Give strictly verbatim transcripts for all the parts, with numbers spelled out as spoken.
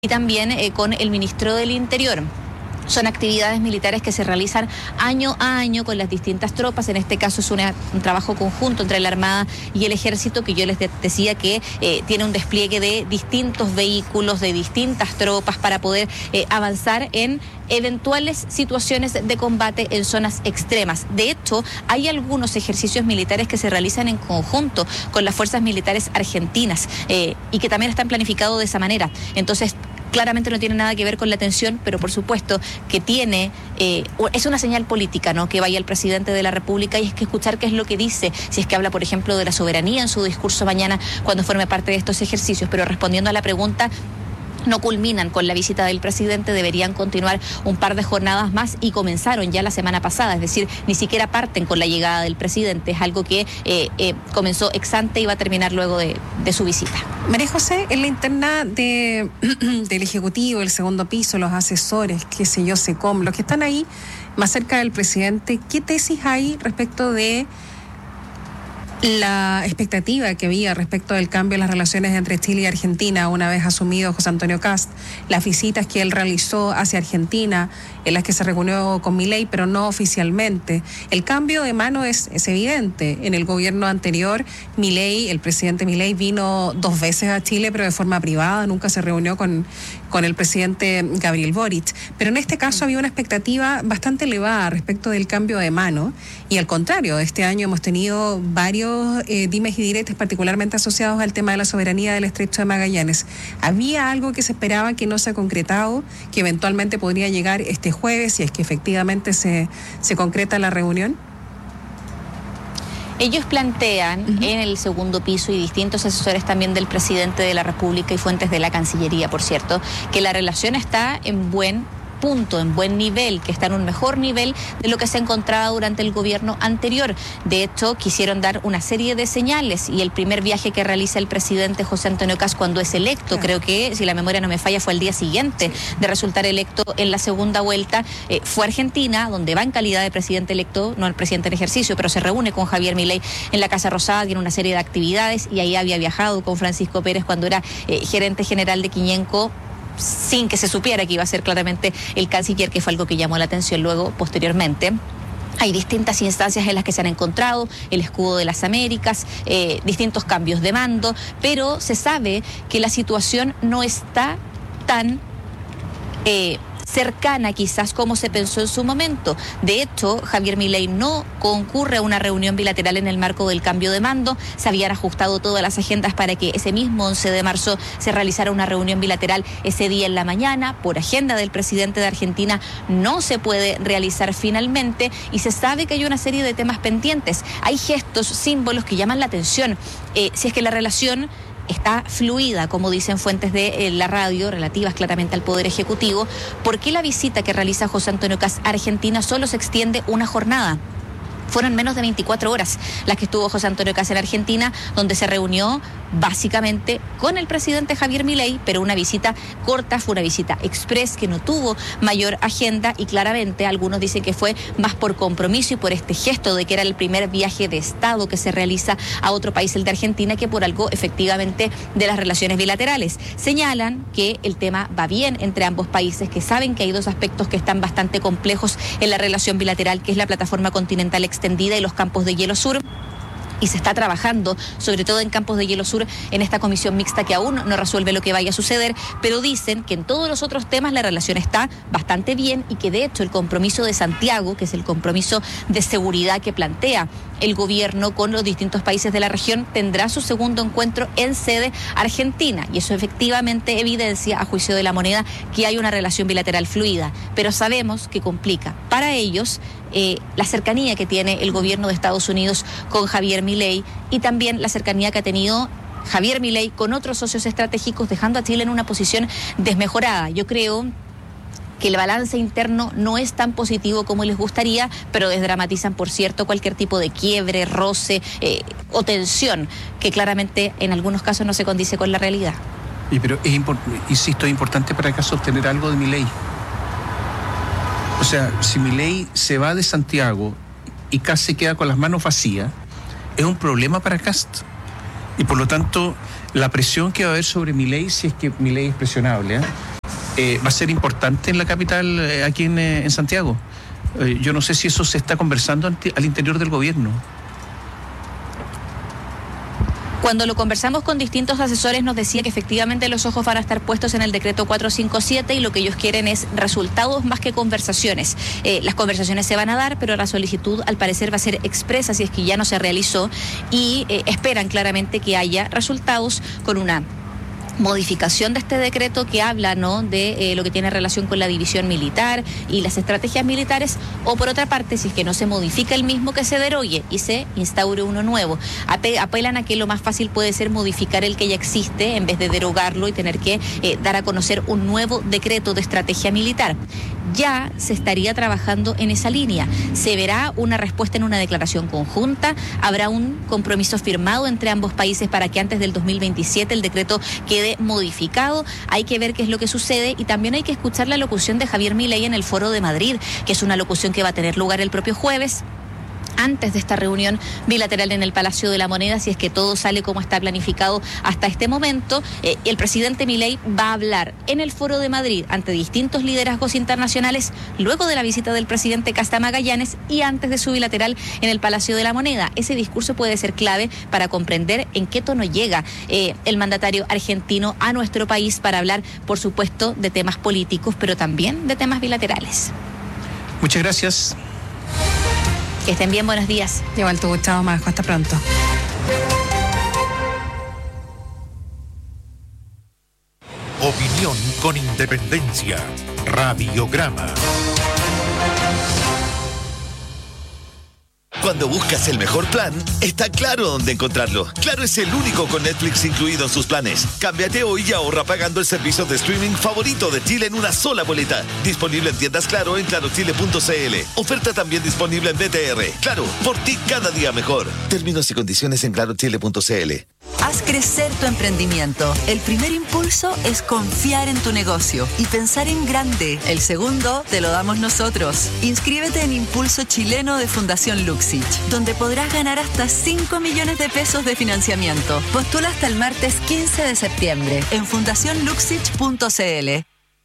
y también eh, con el ministro del Interior. Son actividades militares que se realizan año a año con las distintas tropas. En este caso es una, un trabajo conjunto entre la Armada y el Ejército, que yo les de, decía que eh, tiene un despliegue de distintos vehículos, de distintas tropas para poder eh, avanzar en eventuales situaciones de combate en zonas extremas. De hecho, hay algunos ejercicios militares que se realizan en conjunto con las fuerzas militares argentinas eh, y que también están planificados de esa manera. Entonces, claramente no tiene nada que ver con la tensión, pero por supuesto que tiene, eh, es una señal política, ¿no?, que vaya el presidente de la República, y es que escuchar qué es lo que dice, si es que habla, por ejemplo, de la soberanía en su discurso mañana cuando forme parte de estos ejercicios. Pero respondiendo a la pregunta, no culminan con la visita del presidente, deberían continuar un par de jornadas más y comenzaron ya la semana pasada, es decir, ni siquiera parten con la llegada del presidente, es algo que eh, eh, comenzó ex ante y va a terminar luego de, de su visita. María José, en la interna de, del Ejecutivo, el segundo piso, los asesores, qué sé yo, SECOM, los que están ahí más cerca del presidente, ¿qué tesis hay respecto de la expectativa que había respecto del cambio en las relaciones entre Chile y Argentina una vez asumido José Antonio Kast, las visitas que él realizó hacia Argentina, en las que se reunió con Milei, pero no oficialmente? El cambio de mano es, es evidente. En el gobierno anterior, Milei, el presidente Milei, vino dos veces a Chile, pero de forma privada, nunca se reunió con, con el presidente Gabriel Boric. Pero en este caso había una expectativa bastante elevada respecto del cambio de mano, y al contrario, este año hemos tenido varios Eh, dimes y diretes, particularmente asociados al tema de la soberanía del Estrecho de Magallanes. ¿Había algo que se esperaba que no se ha concretado, que eventualmente podría llegar este jueves, si es que efectivamente se, se concreta la reunión? Ellos plantean uh-huh. en el segundo piso, y distintos asesores también del presidente de la República y fuentes de la Cancillería, por cierto, que la relación está en buen punto, en buen nivel, que está en un mejor nivel de lo que se encontraba durante el gobierno anterior. De hecho, quisieron dar una serie de señales, y el primer viaje que realiza el presidente José Antonio Kast cuando es electo, claro, creo que, si la memoria no me falla, fue el día siguiente sí. de resultar electo en la segunda vuelta, eh, fue a Argentina, donde va en calidad de presidente electo, no el presidente en ejercicio, pero se reúne con Javier Milei en la Casa Rosada, tiene una serie de actividades, y ahí había viajado con Francisco Pérez cuando era eh, gerente general de Quiñenco, sin que se supiera que iba a ser claramente el canciller, que fue algo que llamó la atención luego, posteriormente. Hay distintas instancias en las que se han encontrado, el escudo de las Américas, eh, distintos cambios de mando, pero se sabe que la situación no está tan Eh, cercana quizás como se pensó en su momento. De hecho, Javier Milei no concurre a una reunión bilateral en el marco del cambio de mando. Se habían ajustado todas las agendas para que ese mismo once de marzo se realizara una reunión bilateral ese día en la mañana. Por agenda del presidente de Argentina no se puede realizar finalmente, y se sabe que hay una serie de temas pendientes. Hay gestos, símbolos que llaman la atención. Eh, si es que la relación está fluida, como dicen fuentes de eh, la radio, relativas claramente al Poder Ejecutivo, ¿por qué la visita que realiza José Antonio Kast a Argentina solo se extiende una jornada? Fueron menos de veinticuatro horas las que estuvo José Antonio Kast en Argentina, donde se reunió básicamente con el presidente Javier Milei, pero una visita corta, fue una visita express que no tuvo mayor agenda, y claramente algunos dicen que fue más por compromiso y por este gesto de que era el primer viaje de Estado que se realiza a otro país, el de Argentina, que por algo efectivamente de las relaciones bilaterales. Señalan que el tema va bien entre ambos países, que saben que hay dos aspectos que están bastante complejos en la relación bilateral, que es la plataforma continental extendida y los campos de hielo sur, y se está trabajando, sobre todo en campos de hielo sur, en esta comisión mixta que aún no resuelve lo que vaya a suceder, pero dicen que en todos los otros temas la relación está bastante bien, y que de hecho el compromiso de Santiago, que es el compromiso de seguridad que plantea el gobierno con los distintos países de la región, tendrá su segundo encuentro en sede argentina, y eso efectivamente evidencia, a juicio de La Moneda, que hay una relación bilateral fluida, pero sabemos que complica para ellos eh, la cercanía que tiene el gobierno de Estados Unidos con Javier Milei, y también la cercanía que ha tenido Javier Milei con otros socios estratégicos, dejando a Chile en una posición desmejorada. Yo creo que el balance interno no es tan positivo como les gustaría, pero desdramatizan, por cierto, cualquier tipo de quiebre, roce eh, o tensión, que claramente en algunos casos no se condice con la realidad. Y pero es import- insisto, es importante para acá sostener algo de Milei. O sea, si Milei se va de Santiago y Kast se queda con las manos vacías, es un problema para Kast. Y por lo tanto, la presión que va a haber sobre Milei, si es que Milei es presionable, ¿eh? eh, va a ser importante en la capital, eh, aquí en, eh, en Santiago. Eh, yo no sé si eso se está conversando ante, al interior del gobierno. Cuando lo conversamos con distintos asesores nos decía que efectivamente los ojos van a estar puestos en el decreto cuatrocientos cincuenta y siete y lo que ellos quieren es resultados más que conversaciones. Eh, las conversaciones se van a dar, pero la solicitud al parecer va a ser expresa si es que ya no se realizó y eh, esperan claramente que haya resultados con una modificación de este decreto que habla, ¿no?, de eh, lo que tiene relación con la división militar y las estrategias militares, o por otra parte, si es que no se modifica el mismo, que se derogue y se instaure uno nuevo. Ape- apelan a que lo más fácil puede ser modificar el que ya existe en vez de derogarlo y tener que eh, dar a conocer un nuevo decreto de estrategia militar. Ya se estaría trabajando en esa línea. Se verá una respuesta en una declaración conjunta, habrá un compromiso firmado entre ambos países para que antes del dos mil veintisiete el decreto quede modificado. Hay que ver qué es lo que sucede y también hay que escuchar la locución de Javier Milei en el Foro de Madrid, que es una locución que va a tener lugar el propio jueves, antes de esta reunión bilateral en el Palacio de la Moneda, si es que todo sale como está planificado hasta este momento. Eh, el presidente Milei va a hablar en el Foro de Madrid ante distintos liderazgos internacionales luego de la visita del presidente Kast a Magallanes y antes de su bilateral en el Palacio de la Moneda. Ese discurso puede ser clave para comprender en qué tono llega eh, el mandatario argentino a nuestro país para hablar, por supuesto, de temas políticos, pero también de temas bilaterales. Muchas gracias. Que estén bien, buenos días. Igual tú, chao, Majo, hasta pronto. Opinión con independencia. Radiograma. Cuando buscas el mejor plan, está Claro dónde encontrarlo. Claro es el único con Netflix incluido en sus planes. Cámbiate hoy y ahorra pagando el servicio de streaming favorito de Chile en una sola boleta. Disponible en tiendas Claro en claro chile punto c l. Oferta también disponible en B T R. Claro, por ti cada día mejor. Términos y condiciones en claro chile punto c l. Haz crecer tu emprendimiento. El primer impulso es confiar en tu negocio y pensar en grande. El segundo te lo damos nosotros. Inscríbete en Impulso Chileno de Fundación Luxich, donde podrás ganar hasta cinco millones de pesos de financiamiento. Postula hasta el martes quince de septiembre en fundación luxich punto c l.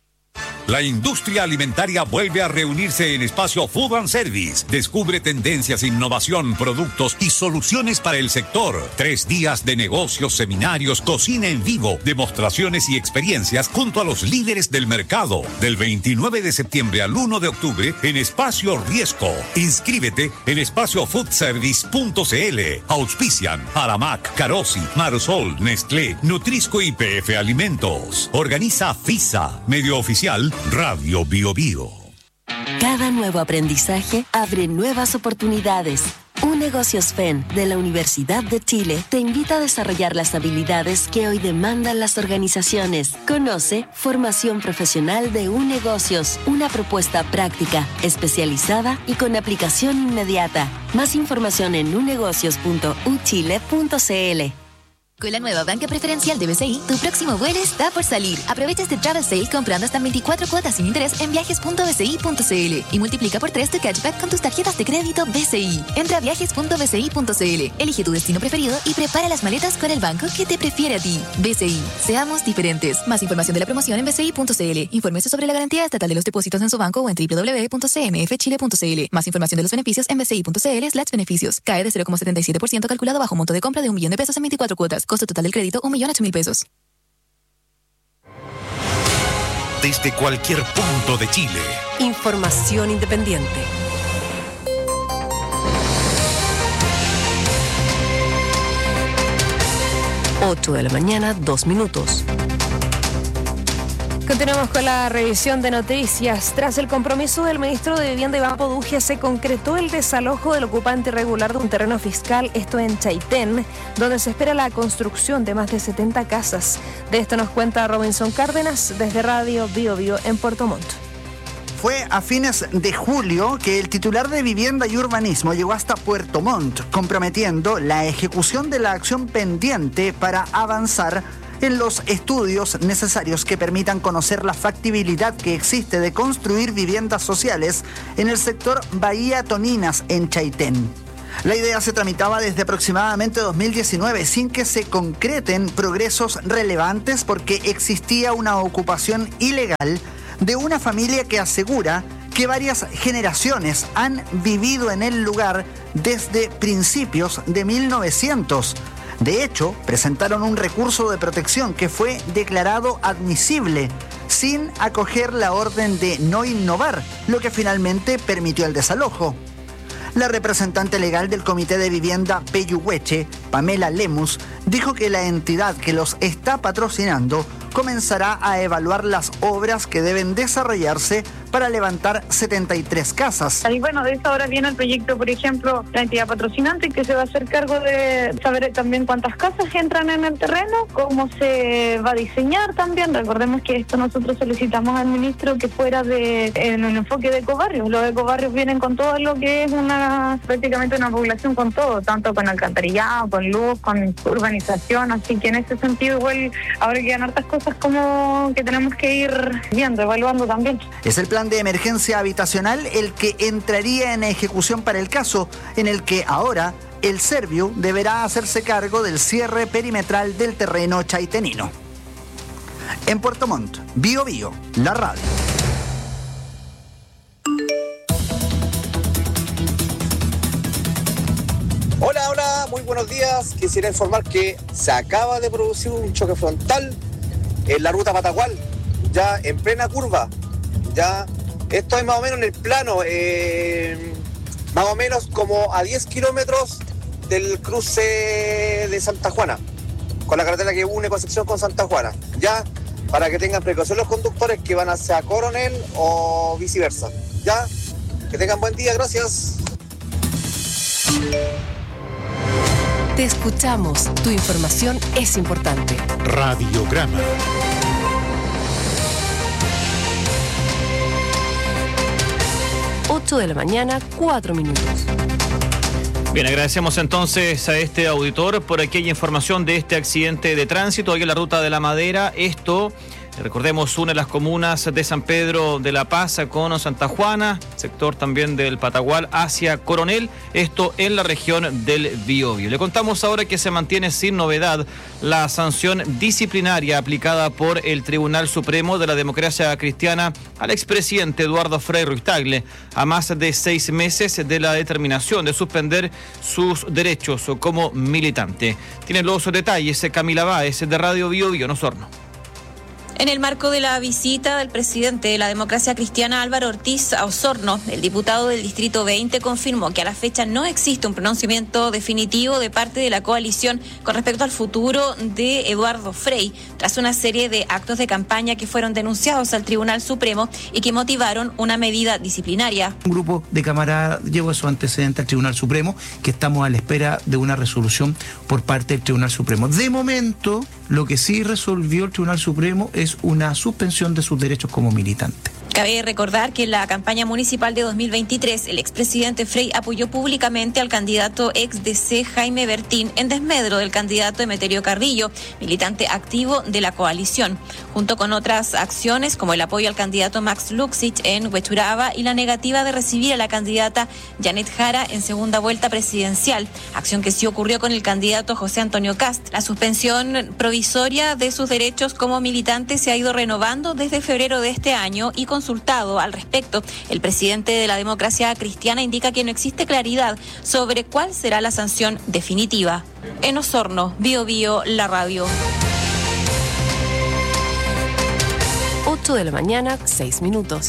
La industria alimentaria vuelve a reunirse en Espacio Food and Service. Descubre tendencias, innovación, productos y soluciones para el sector. Tres días de negocios, seminarios, cocina en vivo, demostraciones y experiencias junto a los líderes del mercado. Del veintinueve de septiembre al uno de octubre en Espacio Riesco. Inscríbete en espacio food service punto c l. Auspician Aramac, Carosi, Marsol, Nestlé, Nutrisco y P F Alimentos. Organiza FISA, medio oficial Radio Bio Bio. Cada nuevo aprendizaje abre nuevas oportunidades. UNegocios F E N de la Universidad de Chile te invita a desarrollar las habilidades que hoy demandan las organizaciones. Conoce Formación Profesional de UNegocios, una propuesta práctica, especializada y con aplicación inmediata. Más información en unegocios punto u chile punto c l. Con la nueva banca preferencial de B C I, tu próximo vuelo está por salir. Aprovecha este travel sale comprando hasta veinticuatro cuotas sin interés en viajes punto b c i punto c l y multiplica por tres tu cashback con tus tarjetas de crédito B C I. Entra a viajes punto b c i punto c l, elige tu destino preferido y prepara las maletas con el banco que te prefiere a ti. B C I, seamos diferentes. Más información de la promoción en b c i punto c l. Infórmese sobre la garantía estatal de los depósitos en su banco o en w w w punto c m f chile punto c l. Más información de los beneficios en b c i punto c l slash beneficios. Cae de cero coma setenta y siete por ciento calculado bajo monto de compra de un millón de pesos en veinticuatro cuotas. Costo total del crédito, un millón ocho mil pesos. Desde cualquier punto de Chile. Información independiente. ocho de la mañana, dos minutos. Continuamos con la revisión de noticias. Tras el compromiso del ministro de Vivienda Iván Poduje, se concretó el desalojo del ocupante irregular de un terreno fiscal, esto en Chaitén, donde se espera la construcción de más de setenta casas. De esto nos cuenta Robinson Cárdenas desde Radio Bio Bio en Puerto Montt. Fue a fines de julio que el titular de Vivienda y Urbanismo llegó hasta Puerto Montt, comprometiendo la ejecución de la acción pendiente para avanzar en los estudios necesarios que permitan conocer la factibilidad que existe de construir viviendas sociales en el sector Bahía Toninas en Chaitén. La idea se tramitaba desde aproximadamente dos mil diecinueve sin que se concreten progresos relevantes porque existía una ocupación ilegal de una familia que asegura que varias generaciones han vivido en el lugar desde principios de mil novecientos. De hecho, presentaron un recurso de protección que fue declarado admisible sin acoger la orden de no innovar, lo que finalmente permitió el desalojo. La representante legal del Comité de Vivienda Peyuhueche, Pamela Lemus, dijo que la entidad que los está patrocinando comenzará a evaluar las obras que deben desarrollarse para levantar setenta y tres casas. Y bueno, de eso ahora viene el proyecto, por ejemplo, la entidad patrocinante que se va a hacer cargo de saber también cuántas casas entran en el terreno, cómo se va a diseñar también. Recordemos que esto nosotros solicitamos al ministro que fuera de en un enfoque de ecobarrios. Los ecobarrios vienen con todo lo que es una prácticamente una población con todo, tanto con alcantarillado, con luz, con urbanización, así que en ese sentido igual ahora quedan hartas cosas como que tenemos que ir viendo, evaluando también. Es el plan de emergencia habitacional el que entraría en ejecución para el caso, en el que ahora el Serviu deberá hacerse cargo del cierre perimetral del terreno chaitenino. En Puerto Montt, Bio Bio, la radio. Hola, hola, muy buenos días. Quisiera informar que se acaba de producir un choque frontal en la ruta Patagual, ya en plena curva. Ya, esto es más o menos en el plano, eh, más o menos como a diez kilómetros del cruce de Santa Juana, con la carretera que une Concepción con Santa Juana. Ya, para que tengan precaución los conductores que van hacia Coronel o viceversa. Ya, que tengan buen día, gracias. Te escuchamos, tu información es importante. Radiograma. ocho de la mañana, cuatro minutos. Bien, agradecemos entonces a este auditor por aquella información de este accidente de tránsito ahí en la ruta de la Madera. Esto, recordemos, une las comunas de San Pedro de la Paz con Santa Juana, sector también del Patagual hacia Coronel, esto en la región del Biobío. Le contamos ahora que se mantiene sin novedad la sanción disciplinaria aplicada por el Tribunal Supremo de la Democracia Cristiana al expresidente Eduardo Frei Ruiz-Tagle a más de seis meses de la determinación de suspender sus derechos como militante. Tiene los detalles Camila Báez de Radio Biobío en Osorno. En el marco de la visita del presidente de la Democracia Cristiana Álvaro Ortiz a Osorno, el diputado del Distrito veinte confirmó que a la fecha no existe un pronunciamiento definitivo de parte de la coalición con respecto al futuro de Eduardo Frei, tras una serie de actos de campaña que fueron denunciados al Tribunal Supremo y que motivaron una medida disciplinaria. Un grupo de camaradas llevó su antecedente al Tribunal Supremo, que estamos a la espera de una resolución por parte del Tribunal Supremo. De momento, lo que sí resolvió el Tribunal Supremo es una suspensión de sus derechos como militante. Cabe recordar que en la campaña municipal de dos mil veintitrés, el expresidente Frei apoyó públicamente al candidato ex D C Jaime Bertín en desmedro del candidato Emeterio Carrillo, militante activo de la coalición, junto con otras acciones como el apoyo al candidato Max Luxich en Huechuraba y la negativa de recibir a la candidata Janet Jara en segunda vuelta presidencial, acción que sí ocurrió con el candidato José Antonio Kast. La suspensión provisoria de sus derechos como militante se ha ido renovando desde febrero de este año y con Consultado al respecto, el presidente de la Democracia Cristiana indica que no existe claridad sobre cuál será la sanción definitiva. En Osorno, Bio Bio, la radio. ocho de la mañana, seis minutos.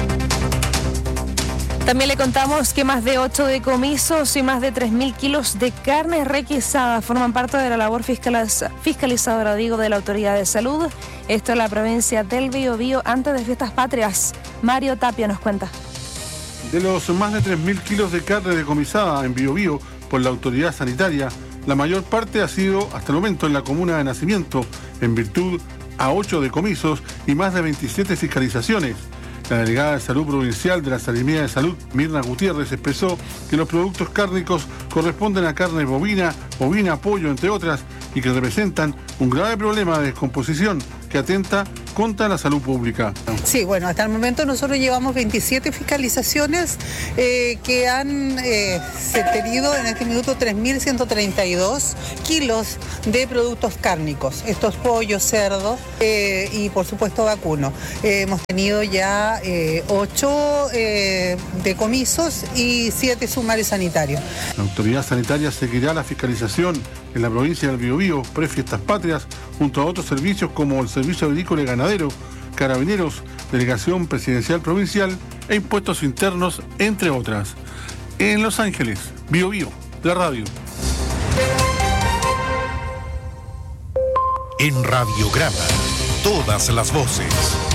También le contamos que más de ocho decomisos y más de tres mil kilos de carne requisada forman parte de la labor fiscaliz- fiscalizadora digo, de la Autoridad de Salud. Esto en la provincia del Biobío antes de Fiestas Patrias. Mario Tapia nos cuenta. De los más de tres mil kilos de carne decomisada en Biobío por la Autoridad Sanitaria, la mayor parte ha sido hasta el momento en la comuna de Nacimiento, en virtud a ocho decomisos y más de veintisiete fiscalizaciones. La delegada de Salud Provincial de la Seremía de Salud, Mirna Gutiérrez, expresó que los productos cárnicos corresponden a carne bovina, bovina, pollo, entre otras, y que representan un grave problema de descomposición que atenta contra la salud pública. Sí, bueno, hasta el momento nosotros llevamos veintisiete fiscalizaciones eh, que han eh, tenido en este minuto tres mil ciento treinta y dos kilos de productos cárnicos. Estos pollos, cerdos eh, y por supuesto vacuno. Eh, hemos tenido ya eh, ocho eh, decomisos y siete sumarios sanitarios. La autoridad sanitaria seguirá la fiscalización en la provincia del Biobío, prefiestas patrias, junto a otros servicios como el Servicio Agrícola y Ganadero, Carabineros, Delegación Presidencial Provincial e Impuestos Internos, entre otras. En Los Ángeles, Biobío, la radio. En Radiograma, todas las voces.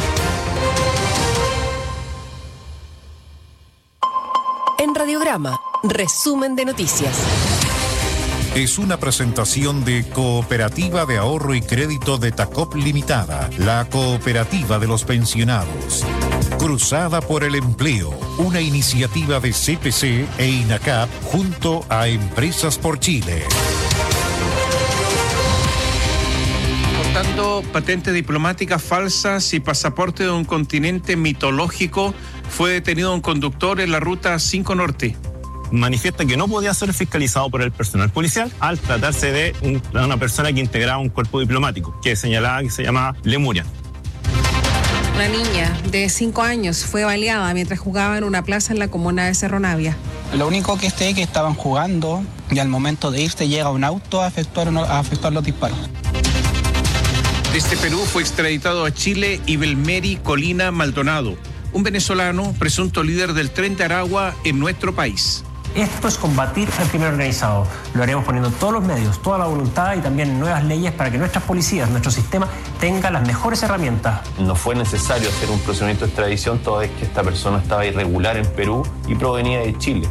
En Radiograma, resumen de noticias. Es una presentación de Cooperativa de Ahorro y Crédito de Tacop Limitada, la cooperativa de los pensionados. Cruzada por el Empleo, una iniciativa de C P C e INACAP junto a Empresas por Chile. Portando patentes diplomáticas falsas y pasaporte de un continente mitológico, fue detenido un conductor en la ruta cinco Norte. Manifiesta que no podía ser fiscalizado por el personal policial al tratarse de un, una persona que integraba un cuerpo diplomático, que señalaba que se llamaba Lemuria. Una niña de cinco años fue baleada mientras jugaba en una plaza en la comuna de Cerro Navia. Lo único que sé es que estaban jugando y al momento de irse llega un auto a efectuar, a efectuar los disparos. Desde Perú fue extraditado a Chile Ibelmeri Colina Maldonado, un venezolano presunto líder del Tren de Aragua en nuestro país. Esto es combatir al crimen organizado. Lo haremos poniendo todos los medios, toda la voluntad y también nuevas leyes para que nuestras policías, nuestro sistema, tengan las mejores herramientas. No fue necesario hacer un procedimiento de extradición toda vez que esta persona estaba irregular en Perú y provenía de Chile.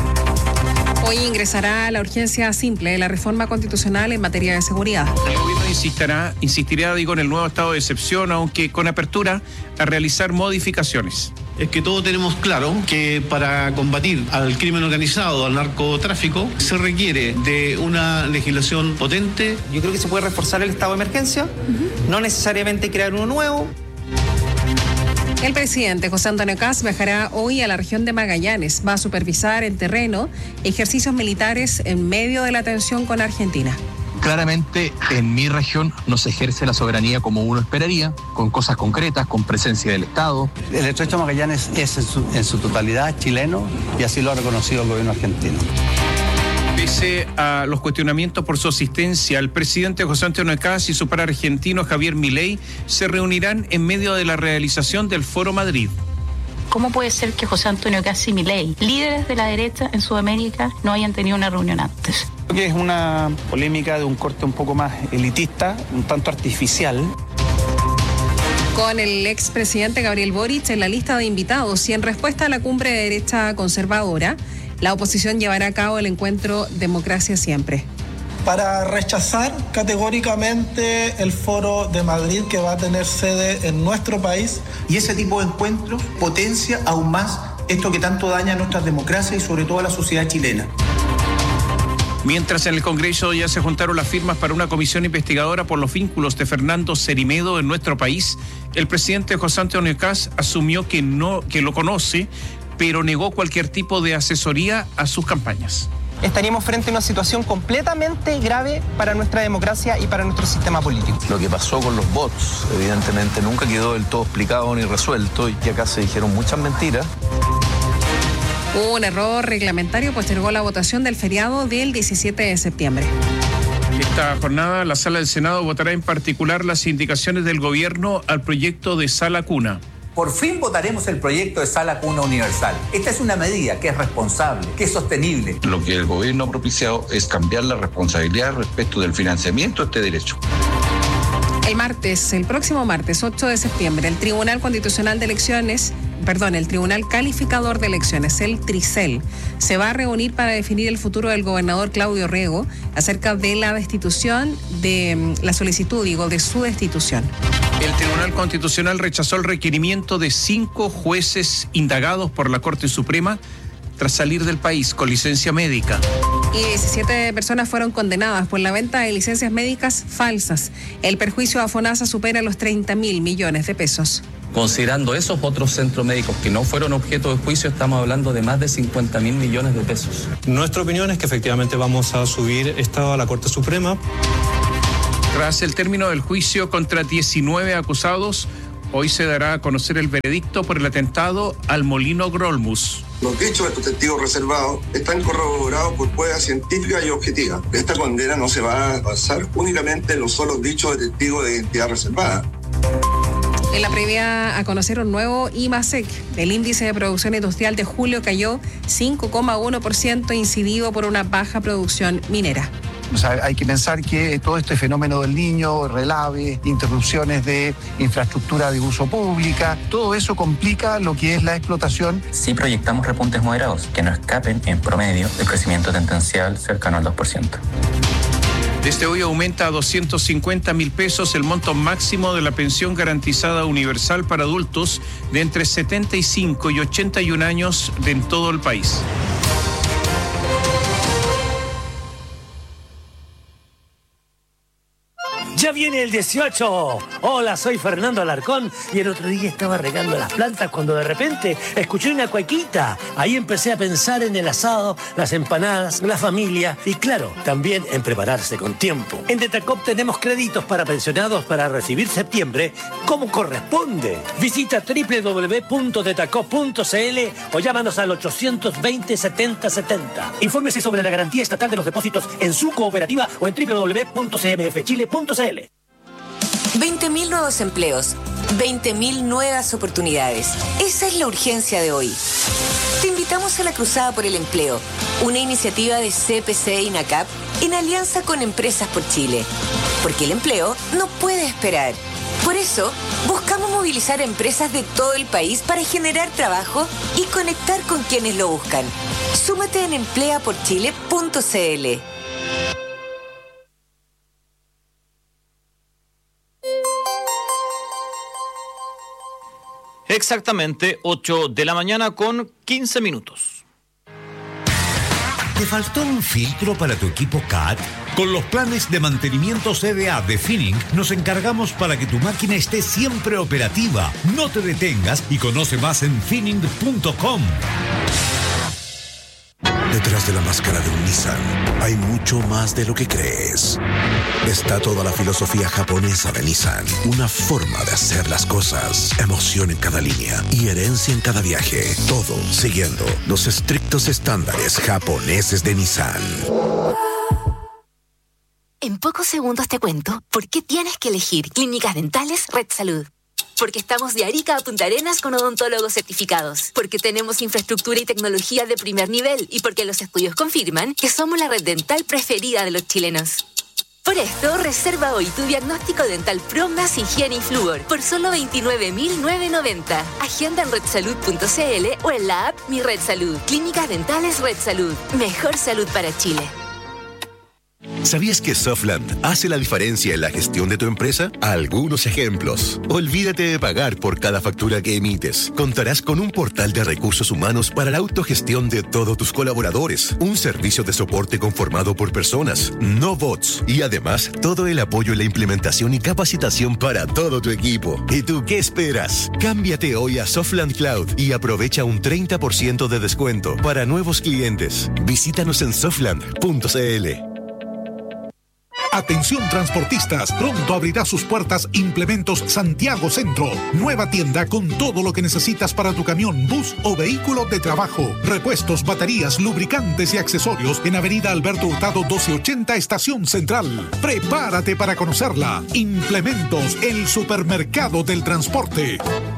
Hoy ingresará la urgencia simple de la reforma constitucional en materia de seguridad. El gobierno insistirá, insistirá digo, en el nuevo estado de excepción, aunque con apertura a realizar modificaciones. Es que todos tenemos claro que para combatir al crimen organizado, al narcotráfico, se requiere de una legislación potente. Yo creo que se puede reforzar el estado de emergencia, uh-huh. no necesariamente crear uno nuevo. El presidente José Antonio Kast viajará hoy a la región de Magallanes. Va a supervisar en terreno ejercicios militares en medio de la tensión con Argentina. Claramente en mi región no se ejerce la soberanía como uno esperaría, con cosas concretas, con presencia del Estado. El Estrecho de Magallanes es en su, en su totalidad chileno y así lo ha reconocido el gobierno argentino. Pese a los cuestionamientos por su asistencia, el presidente José Antonio Kast y su par argentino Javier Milei se reunirán en medio de la realización del Foro Madrid. ¿Cómo puede ser que José Antonio Kast y Milei, líderes de la derecha en Sudamérica, no hayan tenido una reunión antes? Creo que es una polémica de un corte un poco más elitista, un tanto artificial. Con el expresidente Gabriel Boric en la lista de invitados y en respuesta a la cumbre de derecha conservadora, la oposición llevará a cabo el encuentro Democracia Siempre. Para rechazar categóricamente el Foro de Madrid que va a tener sede en nuestro país. Y ese tipo de encuentros potencia aún más esto que tanto daña a nuestras democracias y sobre todo a la sociedad chilena. Mientras en el Congreso ya se juntaron las firmas para una comisión investigadora por los vínculos de Fernando Cerimedo en nuestro país, el presidente José Antonio Kast asumió que no, que lo conoce, pero negó cualquier tipo de asesoría a sus campañas. Estaríamos frente a una situación completamente grave para nuestra democracia y para nuestro sistema político. Lo que pasó con los bots, evidentemente, nunca quedó del todo explicado ni resuelto y que acá se dijeron muchas mentiras. Un error reglamentario postergó la votación del feriado del diecisiete de septiembre. Esta jornada, la Sala del Senado votará en particular las indicaciones del gobierno al proyecto de Sala Cuna. Por fin votaremos el proyecto de Sala Cuna Universal. Esta es una medida que es responsable, que es sostenible. Lo que el gobierno ha propiciado es cambiar la responsabilidad respecto del financiamiento de este derecho. El martes, el próximo martes, ocho de septiembre, el Tribunal Constitucional de Elecciones, perdón, el Tribunal Calificador de Elecciones, el TRICEL, se va a reunir para definir el futuro del gobernador Claudio Rego acerca de la destitución, de la solicitud, digo, de su destitución. El Tribunal Constitucional rechazó el requerimiento de cinco jueces indagados por la Corte Suprema tras salir del país con licencia médica. Y diecisiete personas fueron condenadas por la venta de licencias médicas falsas. El perjuicio a FONASA supera los treinta mil millones de pesos. Considerando esos otros centros médicos que no fueron objeto de juicio, estamos hablando de más de cincuenta mil millones de pesos. Nuestra opinión es que efectivamente vamos a subir esto a la Corte Suprema. Tras el término del juicio contra diecinueve acusados, hoy se dará a conocer el veredicto por el atentado al Molino Grolmus. Los dichos de estos testigos reservados están corroborados por pruebas científicas y objetivas. Esta condena no se va a basar únicamente en los solos dichos de testigos de identidad reservada. En la previa a conocer un nuevo IMASEC, el índice de producción industrial de julio cayó cinco coma uno por ciento, incidido por una baja producción minera. O sea, hay que pensar que todo este fenómeno del Niño, relave, interrupciones de infraestructura de uso pública, todo eso complica lo que es la explotación. Sí proyectamos repuntes moderados que no escapen en promedio del crecimiento tendencial cercano al dos por ciento. Desde hoy aumenta a doscientos cincuenta mil pesos el monto máximo de la pensión garantizada universal para adultos de entre setenta y cinco y ochenta y un años de en todo el país. ¡Ya viene el dieciocho! Hola, soy Fernando Alarcón y el otro día estaba regando las plantas cuando de repente escuché una cuequita. Ahí empecé a pensar en el asado, las empanadas, la familia y claro, también en prepararse con tiempo. En Detacop tenemos créditos para pensionados para recibir septiembre como corresponde. Visita doble u doble u doble u punto detacop punto c l o llámanos al ochocientos veinte setenta setenta. Infórmese sobre la garantía estatal de los depósitos en su cooperativa o en doble u doble u doble u punto c m f chile punto c l. veinte mil nuevos empleos, veinte mil nuevas oportunidades. Esa es la urgencia de hoy. Te invitamos a la Cruzada por el Empleo, una iniciativa de C P C e INACAP en alianza con Empresas por Chile. Porque el empleo no puede esperar. Por eso, buscamos movilizar a empresas de todo el país para generar trabajo y conectar con quienes lo buscan. Súmate en emplea por chile punto c l. Exactamente ocho de la mañana con quince minutos. ¿Te faltó un filtro para tu equipo C A T? Con los planes de mantenimiento C D A de Finning nos encargamos para que tu máquina esté siempre operativa. No te detengas y conoce más en finning punto com. Detrás de la máscara de un Nissan hay mucho más de lo que crees. Está toda la filosofía japonesa de Nissan, una forma de hacer las cosas, emoción en cada línea y herencia en cada viaje, todo siguiendo los estrictos estándares japoneses de Nissan. En pocos segundos te cuento por qué tienes que elegir Clínicas Dentales Red Salud. Porque estamos de Arica a Punta Arenas con odontólogos certificados. Porque tenemos infraestructura y tecnología de primer nivel. Y porque los estudios confirman que somos la red dental preferida de los chilenos. Por esto, reserva hoy tu diagnóstico dental Pro más higiene y flúor por solo veintinueve mil novecientos noventa. Agenda en red salud punto c l o en la app Mi Red Salud. Clínicas Dentales Red Salud. Mejor salud para Chile. ¿Sabías que Softland hace la diferencia en la gestión de tu empresa? Algunos ejemplos. Olvídate de pagar por cada factura que emites. Contarás con un portal de recursos humanos para la autogestión de todos tus colaboradores. Un servicio de soporte conformado por personas, no bots. Y además, todo el apoyo en la implementación y capacitación para todo tu equipo. ¿Y tú qué esperas? Cámbiate hoy a Softland Cloud y aprovecha un treinta por ciento de descuento para nuevos clientes. Visítanos en softland punto c l. Atención transportistas, pronto abrirá sus puertas Implementos Santiago Centro. Nueva tienda con todo lo que necesitas para tu camión, bus o vehículo de trabajo. Repuestos, baterías, lubricantes y accesorios en Avenida Alberto Hurtado doce ochenta, Estación Central. Prepárate para conocerla. Implementos, el supermercado del transporte.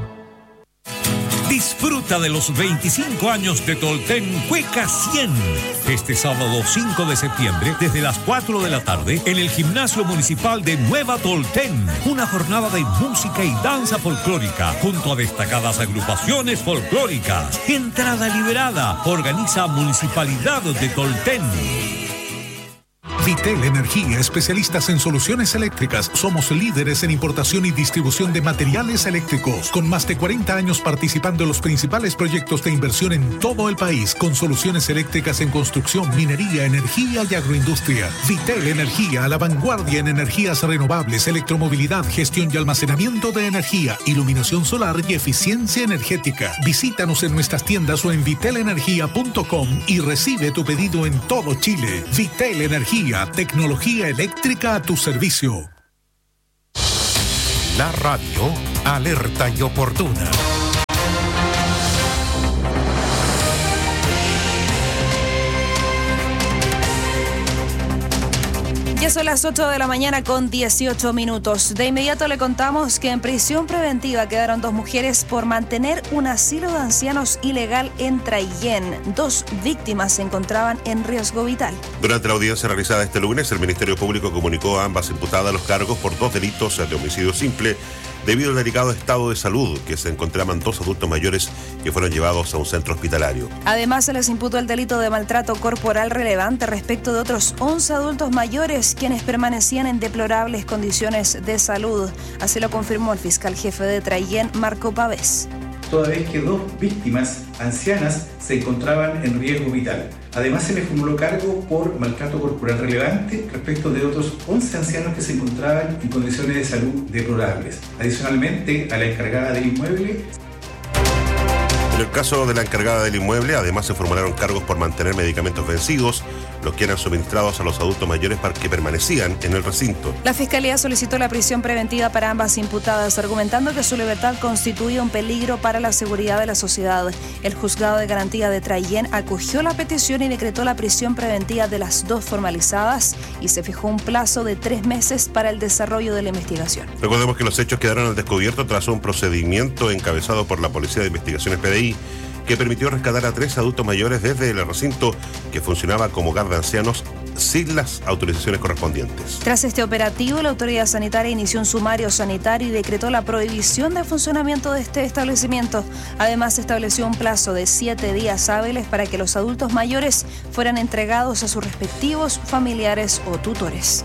Disfruta de los veinticinco años de Tolten Cueca cien. Este sábado cinco de septiembre, desde las cuatro de la tarde, en el Gimnasio Municipal de Nueva Tolten. Una jornada de música y danza folclórica, junto a destacadas agrupaciones folclóricas. Entrada liberada. Organiza Municipalidad de Tolten. Vitel Energía, especialistas en soluciones eléctricas. Somos líderes en importación y distribución de materiales eléctricos, con más de cuarenta años participando en los principales proyectos de inversión en todo el país, con soluciones eléctricas en construcción, minería, energía y agroindustria. Vitel Energía, a la vanguardia en energías renovables, electromovilidad, gestión y almacenamiento de energía, iluminación solar y eficiencia energética. Visítanos en nuestras tiendas o en vitel energía punto com y recibe tu pedido en todo Chile. Vitel Energía, tecnología eléctrica a tu servicio. La radio alerta y oportuna. Ya son las ocho de la mañana con dieciocho minutos. De inmediato le contamos que en prisión preventiva quedaron dos mujeres por mantener un asilo de ancianos ilegal en Traillén. Dos víctimas se encontraban en riesgo vital. Durante la audiencia realizada este lunes, el Ministerio Público comunicó a ambas imputadas los cargos por dos delitos de homicidio simple, debido al delicado estado de salud que se encontraban dos adultos mayores que fueron llevados a un centro hospitalario. Además, se les imputó el delito de maltrato corporal relevante respecto de otros once adultos mayores quienes permanecían en deplorables condiciones de salud. Así lo confirmó el fiscal jefe de Traillén, Marco Pavés. Toda vez que dos víctimas ancianas se encontraban en riesgo vital. Además, se les formuló cargo por maltrato corporal relevante respecto de otros once ancianos que se encontraban en condiciones de salud deplorables. Adicionalmente, a la encargada del inmueble. En el caso de la encargada del inmueble, además se formularon cargos por mantener medicamentos vencidos, los que eran suministrados a los adultos mayores para que permanecían en el recinto. La Fiscalía solicitó la prisión preventiva para ambas imputadas, argumentando que su libertad constituía un peligro para la seguridad de la sociedad. El juzgado de garantía de Traillén acogió la petición y decretó la prisión preventiva de las dos formalizadas y se fijó un plazo de tres meses para el desarrollo de la investigación. Recordemos que los hechos quedaron al descubierto tras un procedimiento encabezado por la Policía de Investigaciones P D I, que permitió rescatar a tres adultos mayores desde el recinto que funcionaba como hogar de ancianos sin las autorizaciones correspondientes. Tras este operativo, la autoridad sanitaria inició un sumario sanitario y decretó la prohibición de funcionamiento de este establecimiento. Además, se estableció un plazo de siete días hábiles para que los adultos mayores fueran entregados a sus respectivos familiares o tutores.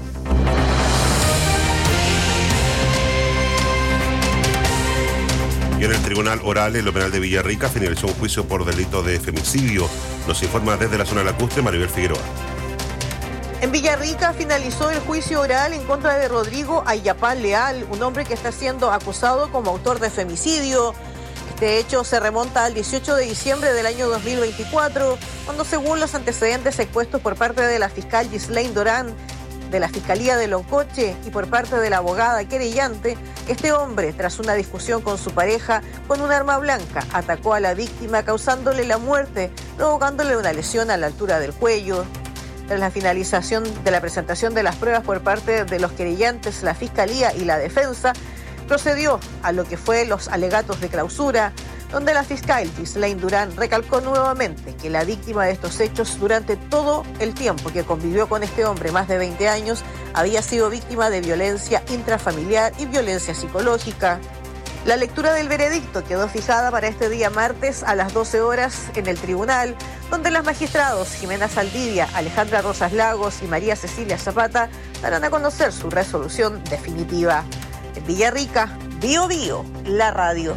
Y en el Tribunal Oral, en lo penal de Villarrica, finalizó un juicio por delito de femicidio. Nos informa desde la zona lacustre Maribel Figueroa. En Villarrica finalizó el juicio oral en contra de Rodrigo Ayapán Leal, un hombre que está siendo acusado como autor de femicidio. Este hecho se remonta al dieciocho de diciembre del año dos mil veinticuatro, cuando, según los antecedentes expuestos por parte de la fiscal Ghislaine Durán, de la Fiscalía de Loncoche y por parte de la abogada querellante, este hombre, tras una discusión con su pareja, con un arma blanca, atacó a la víctima causándole la muerte, provocándole una lesión a la altura del cuello. Tras la finalización de la presentación de las pruebas por parte de los querellantes, la Fiscalía y la defensa procedió a lo que fue los alegatos de clausura, donde la fiscal Ghislaine Durán recalcó nuevamente que la víctima de estos hechos, durante todo el tiempo que convivió con este hombre, más de veinte años, había sido víctima de violencia intrafamiliar y violencia psicológica. La lectura del veredicto quedó fijada para este día martes a las doce horas en el tribunal, donde los magistrados Jimena Saldivia, Alejandra Rosas Lagos y María Cecilia Zapata darán a conocer su resolución definitiva. En Villarrica, Bio Bio, la radio.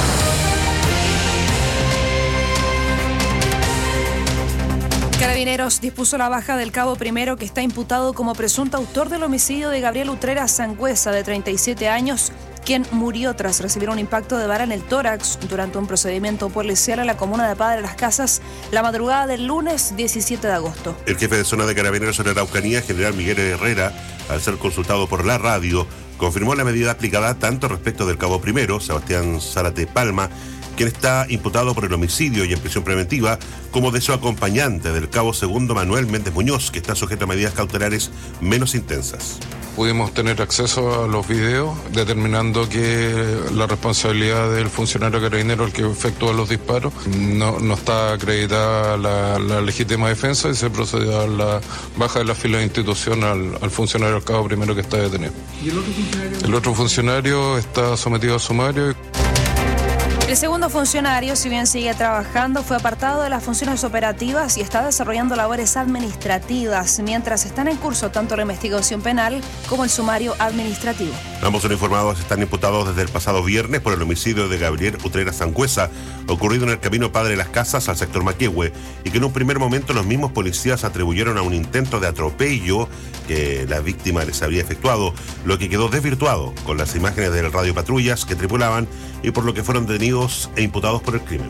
Carabineros dispuso la baja del cabo primero, que está imputado como presunto autor del homicidio de Gabriel Utrera Sangüesa, de treinta y siete años, quien murió tras recibir un impacto de bala en el tórax durante un procedimiento policial en la comuna de Padre Las Casas la madrugada del lunes diecisiete de agosto. El jefe de zona de Carabineros en Araucanía, general Miguel Herrera, al ser consultado por la radio, confirmó la medida aplicada tanto respecto del cabo primero, Sebastián Zárate Palma, quien está imputado por el homicidio y en prisión preventiva, como de su acompañante del cabo segundo, Manuel Méndez Muñoz, que está sujeto a medidas cautelares menos intensas. Pudimos tener acceso a los videos, determinando que la responsabilidad del funcionario carabinero, el que efectúa los disparos, no, no está acreditada la, la legítima defensa, y se procedió a la baja de la fila de institución al, al funcionario del cabo primero que está detenido. ¿Y el otro funcionario? El otro funcionario está sometido a sumario. El segundo funcionario, si bien sigue trabajando, fue apartado de las funciones operativas y está desarrollando labores administrativas, mientras están en curso tanto la investigación penal como el sumario administrativo. Ambos son informados, están imputados desde el pasado viernes por el homicidio de Gabriel Utrera Sangüesa, ocurrido en el camino Padre Las Casas al sector Maquehue, y que en un primer momento los mismos policías atribuyeron a un intento de atropello que la víctima les habría efectuado, lo que quedó desvirtuado con las imágenes del radio patrullas que tripulaban y por lo que fueron detenidos e imputados por el crimen.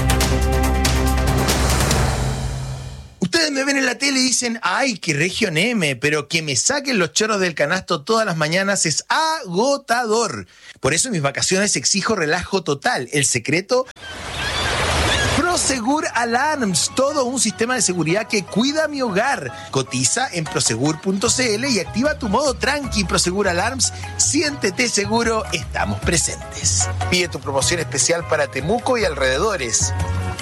Ustedes me ven en la tele y dicen, ay, qué región M, pero que me saquen los chorros del canasto todas las mañanas es agotador. Por eso en mis vacaciones exijo relajo total. El secreto... Prosegur Alarms, todo un sistema de seguridad que cuida mi hogar. Cotiza en prosegur punto c l y activa tu modo tranqui. Prosegur Alarms, siéntete seguro, estamos presentes. Pide tu promoción especial para Temuco y alrededores.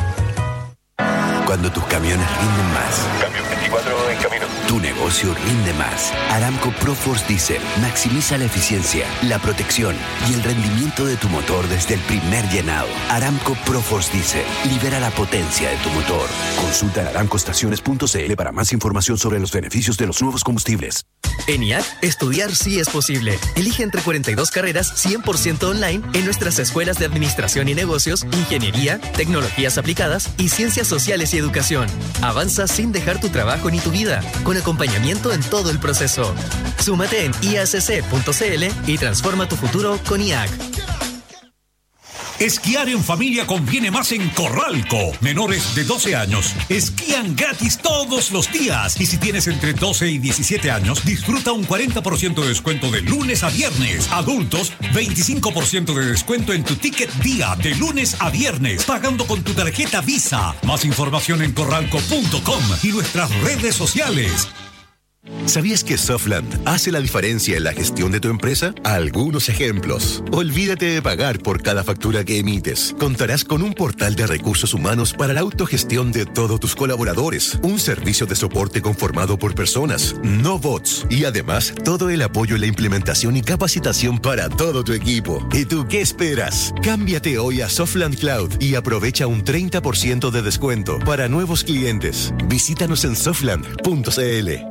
Cuando tus camiones rinden más. Camión veinticuatro en camino. Tu negocio rinde más. Aramco ProForce Diesel maximiza la eficiencia, la protección y el rendimiento de tu motor desde el primer llenado. Aramco ProForce Diesel libera la potencia de tu motor. Consulta en aramco estaciones punto c l para más información sobre los beneficios de los nuevos combustibles. En I A C, estudiar sí es posible. Elige entre cuarenta y dos carreras cien por ciento online en nuestras escuelas de Administración y Negocios, Ingeniería, Tecnologías Aplicadas y Ciencias Sociales y Educación. Avanza sin dejar tu trabajo ni tu vida, con acompañamiento en todo el proceso. Súmate en i a c c punto c l y transforma tu futuro con I A C. Esquiar en familia conviene más en Corralco. Menores de doce años esquían gratis todos los días. Y si tienes entre doce y diecisiete años, disfruta un cuarenta por ciento de descuento de lunes a viernes. Adultos, veinticinco por ciento de descuento en tu ticket día de lunes a viernes, pagando con tu tarjeta Visa. Más información en corralco punto com y nuestras redes sociales. ¿Sabías que Softland hace la diferencia en la gestión de tu empresa? Algunos ejemplos. Olvídate de pagar por cada factura que emites. Contarás con un portal de recursos humanos para la autogestión de todos tus colaboradores. Un servicio de soporte conformado por personas, no bots. Y además, todo el apoyo en la implementación y capacitación para todo tu equipo. ¿Y tú qué esperas? Cámbiate hoy a Softland Cloud y aprovecha un treinta por ciento de descuento para nuevos clientes. Visítanos en softland punto c l.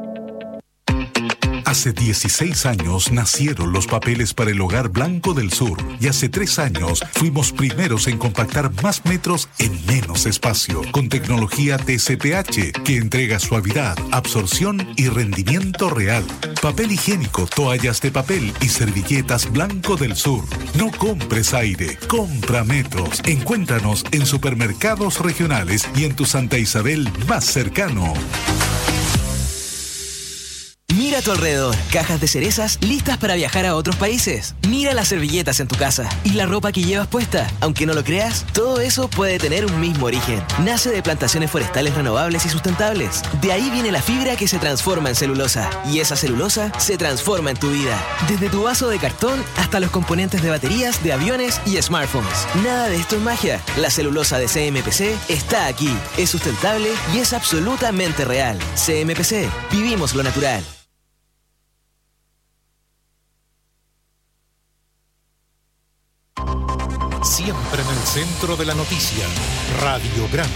Hace dieciséis años nacieron los papeles para el Hogar Blanco del Sur y hace tres años fuimos primeros en compactar más metros en menos espacio con tecnología T C P H que entrega suavidad, absorción y rendimiento real. Papel higiénico, toallas de papel y servilletas Blanco del Sur. No compres aire, compra metros. Encuéntranos en supermercados regionales y en tu Santa Isabel más cercano. Mira a tu alrededor, cajas de cerezas listas para viajar a otros países. Mira las servilletas en tu casa y la ropa que llevas puesta. Aunque no lo creas, todo eso puede tener un mismo origen. Nace de plantaciones forestales renovables y sustentables. De ahí viene la fibra que se transforma en celulosa. Y esa celulosa se transforma en tu vida. Desde tu vaso de cartón hasta los componentes de baterías, de aviones y smartphones. Nada de esto es magia. La celulosa de C M P C está aquí. Es sustentable y es absolutamente real. C M P C. Vivimos lo natural. Siempre en el centro de la noticia, Radiograma.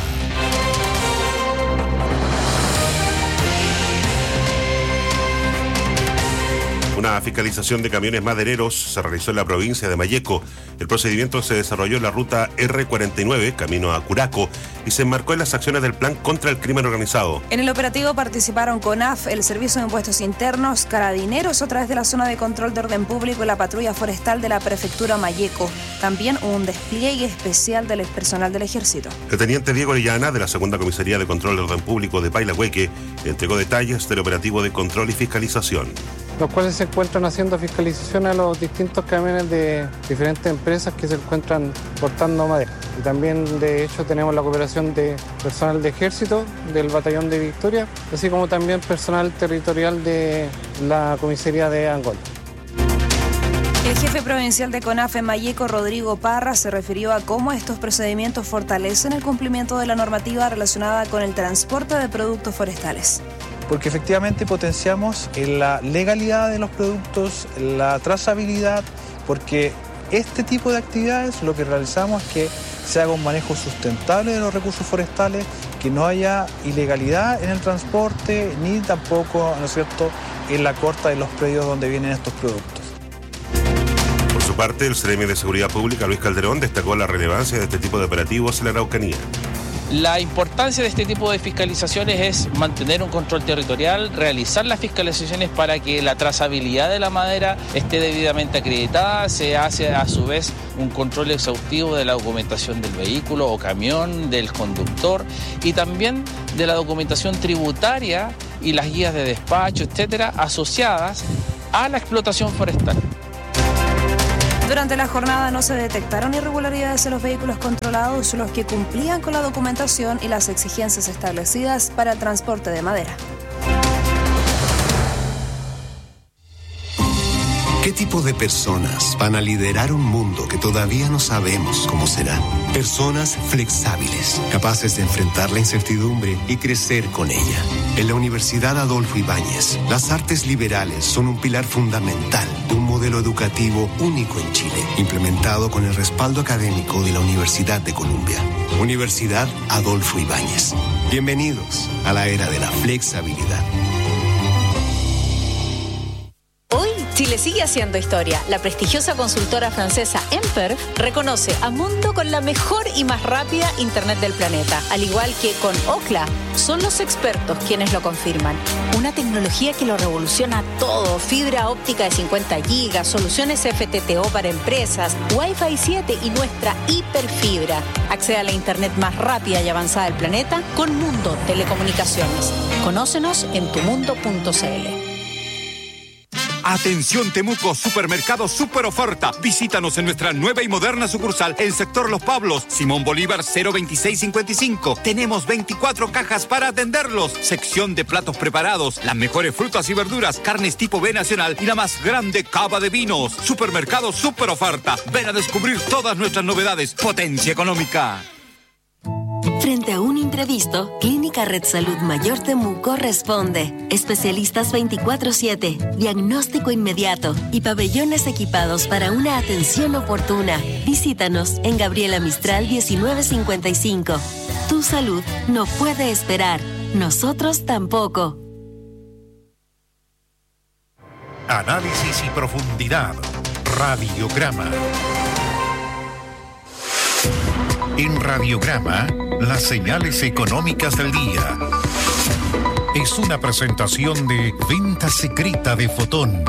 Una fiscalización de camiones madereros se realizó en la provincia de Malleco. El procedimiento se desarrolló en la ruta R cuarenta y nueve, camino a Curaco, y se enmarcó en las acciones del Plan contra el Crimen Organizado. En el operativo participaron CONAF, el Servicio de Impuestos Internos, Carabineros a través de la Zona de Control de Orden Público y la Patrulla Forestal de la Prefectura Malleco. También hubo un despliegue especial del personal del Ejército. El teniente Diego Orellana, de la Segunda Comisaría de Control de Orden Público de Pailahueque, entregó detalles del operativo de control y fiscalización. Los cuales se encuentran haciendo fiscalización a los distintos camiones de diferentes empresas que se encuentran portando madera. Y también, de hecho, tenemos la cooperación de personal de Ejército, del Batallón de Victoria, así como también personal territorial de la comisaría de Angol. El jefe provincial de CONAF en Malleco, Rodrigo Parra, se refirió a cómo estos procedimientos fortalecen el cumplimiento de la normativa relacionada con el transporte de productos forestales. Porque efectivamente potenciamos la legalidad de los productos, la trazabilidad, porque este tipo de actividades lo que realizamos es que se haga un manejo sustentable de los recursos forestales, que no haya ilegalidad en el transporte, ni tampoco, ¿no es cierto?, en la corta de los predios donde vienen estos productos. Por su parte, el Seremi de Seguridad Pública, Luis Calderón, destacó la relevancia de este tipo de operativos en la Araucanía. La importancia de este tipo de fiscalizaciones es mantener un control territorial, realizar las fiscalizaciones para que la trazabilidad de la madera esté debidamente acreditada, se hace a su vez un control exhaustivo de la documentación del vehículo o camión, del conductor y también de la documentación tributaria y las guías de despacho, etcétera, asociadas a la explotación forestal. Durante la jornada no se detectaron irregularidades en los vehículos controlados, los que cumplían con la documentación y las exigencias establecidas para el transporte de madera. ¿Qué tipo de personas van a liderar un mundo que todavía no sabemos cómo será? Personas flexibles, capaces de enfrentar la incertidumbre y crecer con ella. En la Universidad Adolfo Ibáñez, las artes liberales son un pilar fundamental de un modelo educativo único en Chile, implementado con el respaldo académico de la Universidad de Columbia. Universidad Adolfo Ibáñez. Bienvenidos a la era de la flexibilidad. Chile sigue haciendo historia. La prestigiosa consultora francesa Emper reconoce a Mundo con la mejor y más rápida Internet del planeta. Al igual que con Ookla, son los expertos quienes lo confirman. Una tecnología que lo revoluciona todo. Fibra óptica de cincuenta gigas, soluciones F T T O para empresas, Wi-Fi siete y nuestra hiperfibra. Accede a la Internet más rápida y avanzada del planeta con Mundo Telecomunicaciones. Conócenos en tu mundo punto c l. Atención Temuco, Supermercado Super Oferta. Visítanos en nuestra nueva y moderna sucursal en sector Los Pablos, Simón Bolívar cero veintiséis cincuenta y cinco. Tenemos veinticuatro cajas para atenderlos. Sección de platos preparados, las mejores frutas y verduras, carnes tipo B nacional y la más grande cava de vinos. Supermercado Super Oferta. Ven a descubrir todas nuestras novedades. Potencia económica. Frente a un imprevisto, Clínica Red Salud Mayor Temuco responde. Especialistas veinticuatro siete, diagnóstico inmediato y pabellones equipados para una atención oportuna. Visítanos en Gabriela Mistral diecinueve cincuenta y cinco. Tu salud no puede esperar. Nosotros tampoco. Análisis y profundidad. Radiograma. En Radiograma, las señales económicas del día. Es una presentación de Venta Secreta de Fotón.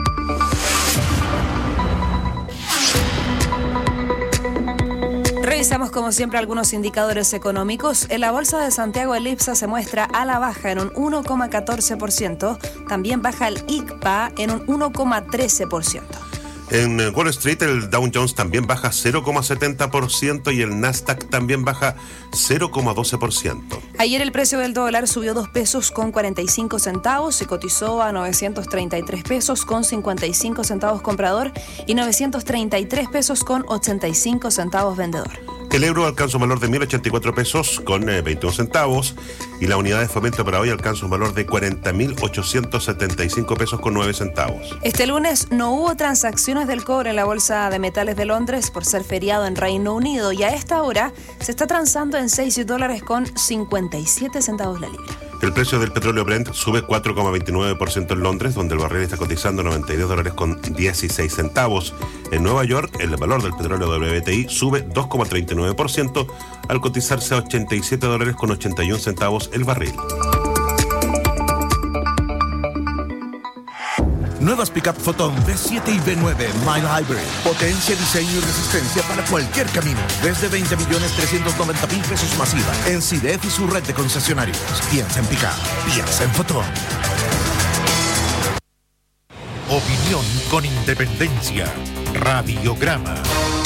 Revisamos como siempre algunos indicadores económicos. En la Bolsa de Santiago el IPSA se muestra a la baja en un uno coma catorce por ciento. También baja el I C P A en un uno coma trece por ciento. En Wall Street el Dow Jones también baja cero coma setenta por ciento y el Nasdaq también baja cero coma doce por ciento. Ayer el precio del dólar subió dos pesos con cuarenta y cinco centavos y cotizó a novecientos treinta y tres pesos con cincuenta y cinco centavos comprador y novecientos treinta y tres pesos con ochenta y cinco centavos vendedor. El euro alcanza un valor de mil ochenta y cuatro pesos con eh, veintiún centavos y la unidad de fomento para hoy alcanza un valor de cuarenta mil ochocientos setenta y cinco pesos con nueve centavos. Este lunes no hubo transacciones del cobre en la Bolsa de Metales de Londres por ser feriado en Reino Unido y a esta hora se está transando en seis dólares con cincuenta y siete centavos la libra. El precio del petróleo Brent sube cuatro coma veintinueve por ciento en Londres, donde el barril está cotizando noventa y dos dólares con dieciséis centavos. En Nueva York, el valor del petróleo W T I sube dos coma treinta y nueve por ciento al cotizarse a ochenta y siete dólares con ochenta y un centavos el barril. Nuevas Pickup Photon B siete y B nueve Mild Hybrid. Potencia, diseño y resistencia para cualquier camino. Desde veinte millones trescientos noventa mil pesos masiva. En C I D E F y su red de concesionarios. Piensa en Pickup. Piensa en Photon. Opinión con independencia. Radiograma.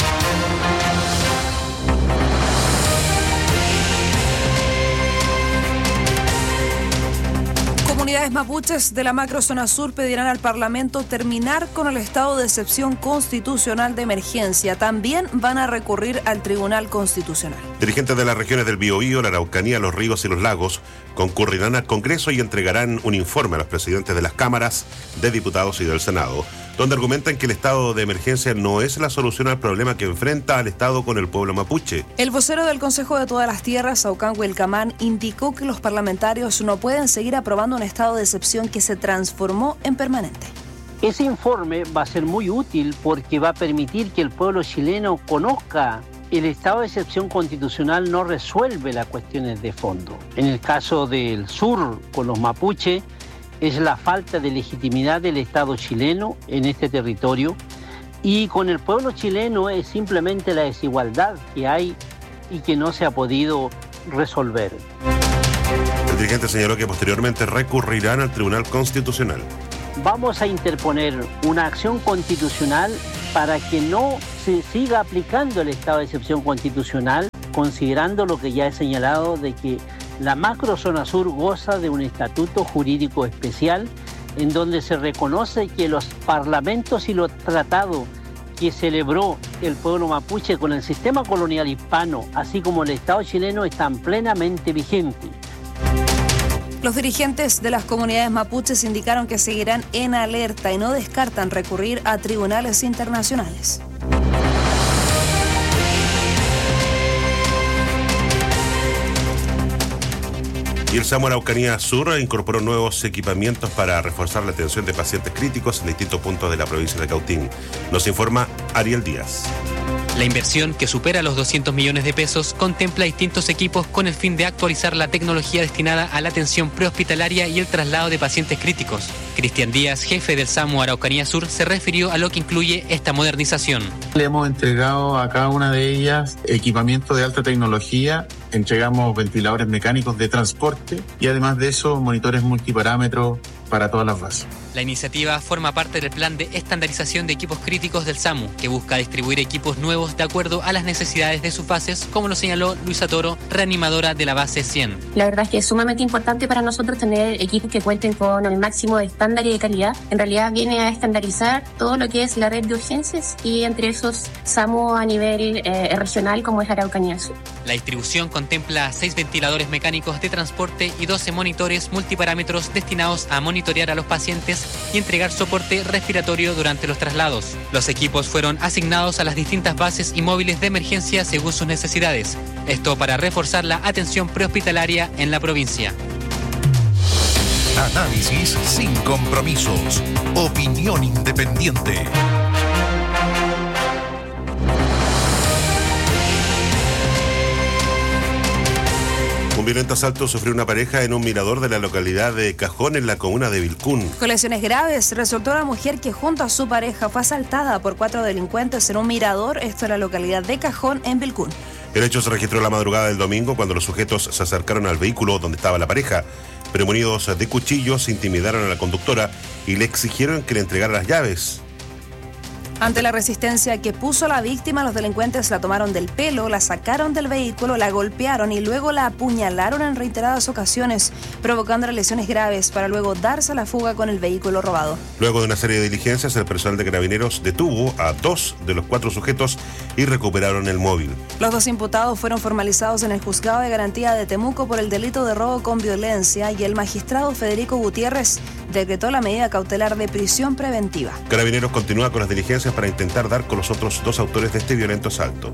Comunidades mapuches de la macrozona sur pedirán al Parlamento terminar con el estado de excepción constitucional de emergencia. También van a recurrir al Tribunal Constitucional. Dirigentes de las regiones del Biobío, la Araucanía, los Ríos y los Lagos concurrirán al Congreso y entregarán un informe a los presidentes de las cámaras de diputados y del Senado, donde argumentan que el estado de emergencia no es la solución al problema que enfrenta al Estado con el pueblo mapuche. El vocero del Consejo de Todas las Tierras, Aucán Huilcamán, indicó que los parlamentarios no pueden seguir aprobando un estado de excepción que se transformó en permanente. Ese informe va a ser muy útil porque va a permitir que el pueblo chileno conozca el estado de excepción constitucional no resuelve las cuestiones de fondo. En el caso del sur, con los mapuches, es la falta de legitimidad del Estado chileno en este territorio, y con el pueblo chileno es simplemente la desigualdad que hay y que no se ha podido resolver. El dirigente señaló que posteriormente recurrirán al Tribunal Constitucional. Vamos a interponer una acción constitucional para que no se siga aplicando el estado de excepción constitucional, considerando lo que ya he señalado de que la macrozona sur goza de un estatuto jurídico especial en donde se reconoce que los parlamentos y los tratados que celebró el pueblo mapuche con el sistema colonial hispano, así como el Estado chileno, están plenamente vigentes. Los dirigentes de las comunidades mapuches indicaron que seguirán en alerta y no descartan recurrir a tribunales internacionales. Y el SAMU Araucanía Sur incorporó nuevos equipamientos para reforzar la atención de pacientes críticos en distintos puntos de la provincia de Cautín. Nos informa Ariel Díaz. La inversión, que supera los doscientos millones de pesos, contempla distintos equipos con el fin de actualizar la tecnología destinada a la atención prehospitalaria y el traslado de pacientes críticos. Cristian Díaz, jefe del SAMU Araucanía Sur, se refirió a lo que incluye esta modernización. Le hemos entregado a cada una de ellas equipamiento de alta tecnología, entregamos ventiladores mecánicos de transporte y además de eso monitores multiparámetros para todas las bases. La iniciativa forma parte del plan de estandarización de equipos críticos del SAMU, que busca distribuir equipos nuevos de acuerdo a las necesidades de sus bases, como lo señaló Luisa Toro, reanimadora de la base cien. La verdad es que es sumamente importante para nosotros tener equipos que cuenten con el máximo de estándar y de calidad. En realidad viene a estandarizar todo lo que es la red de urgencias y entre esos SAMU a nivel eh, regional como es Araucanía Sur. La distribución contempla seis ventiladores mecánicos de transporte y doce monitores multiparámetros destinados a monitorear a los pacientes y entregar soporte respiratorio durante los traslados. Los equipos fueron asignados a las distintas bases y móviles de emergencia según sus necesidades. Esto para reforzar la atención prehospitalaria en la provincia. Análisis sin compromisos. Opinión independiente. Un violento asalto sufrió una pareja en un mirador de la localidad de Cajón, en la comuna de Vilcún. Con lesiones graves, resultó la mujer que junto a su pareja fue asaltada por cuatro delincuentes en un mirador, esto en la localidad de Cajón, en Vilcún. El hecho se registró la madrugada del domingo cuando los sujetos se acercaron al vehículo donde estaba la pareja. Premunidos de cuchillos, intimidaron a la conductora y le exigieron que le entregara las llaves. Ante la resistencia que puso la víctima, los delincuentes la tomaron del pelo, la sacaron del vehículo, la golpearon y luego la apuñalaron en reiteradas ocasiones, provocando lesiones graves para luego darse a la fuga con el vehículo robado. Luego de una serie de diligencias, el personal de Carabineros detuvo a dos de los cuatro sujetos y recuperaron el móvil. Los dos imputados fueron formalizados en el Juzgado de Garantía de Temuco por el delito de robo con violencia y el magistrado Federico Gutiérrez decretó la medida cautelar de prisión preventiva. Carabineros continúa con las diligencias para intentar dar con los otros dos autores de este violento asalto.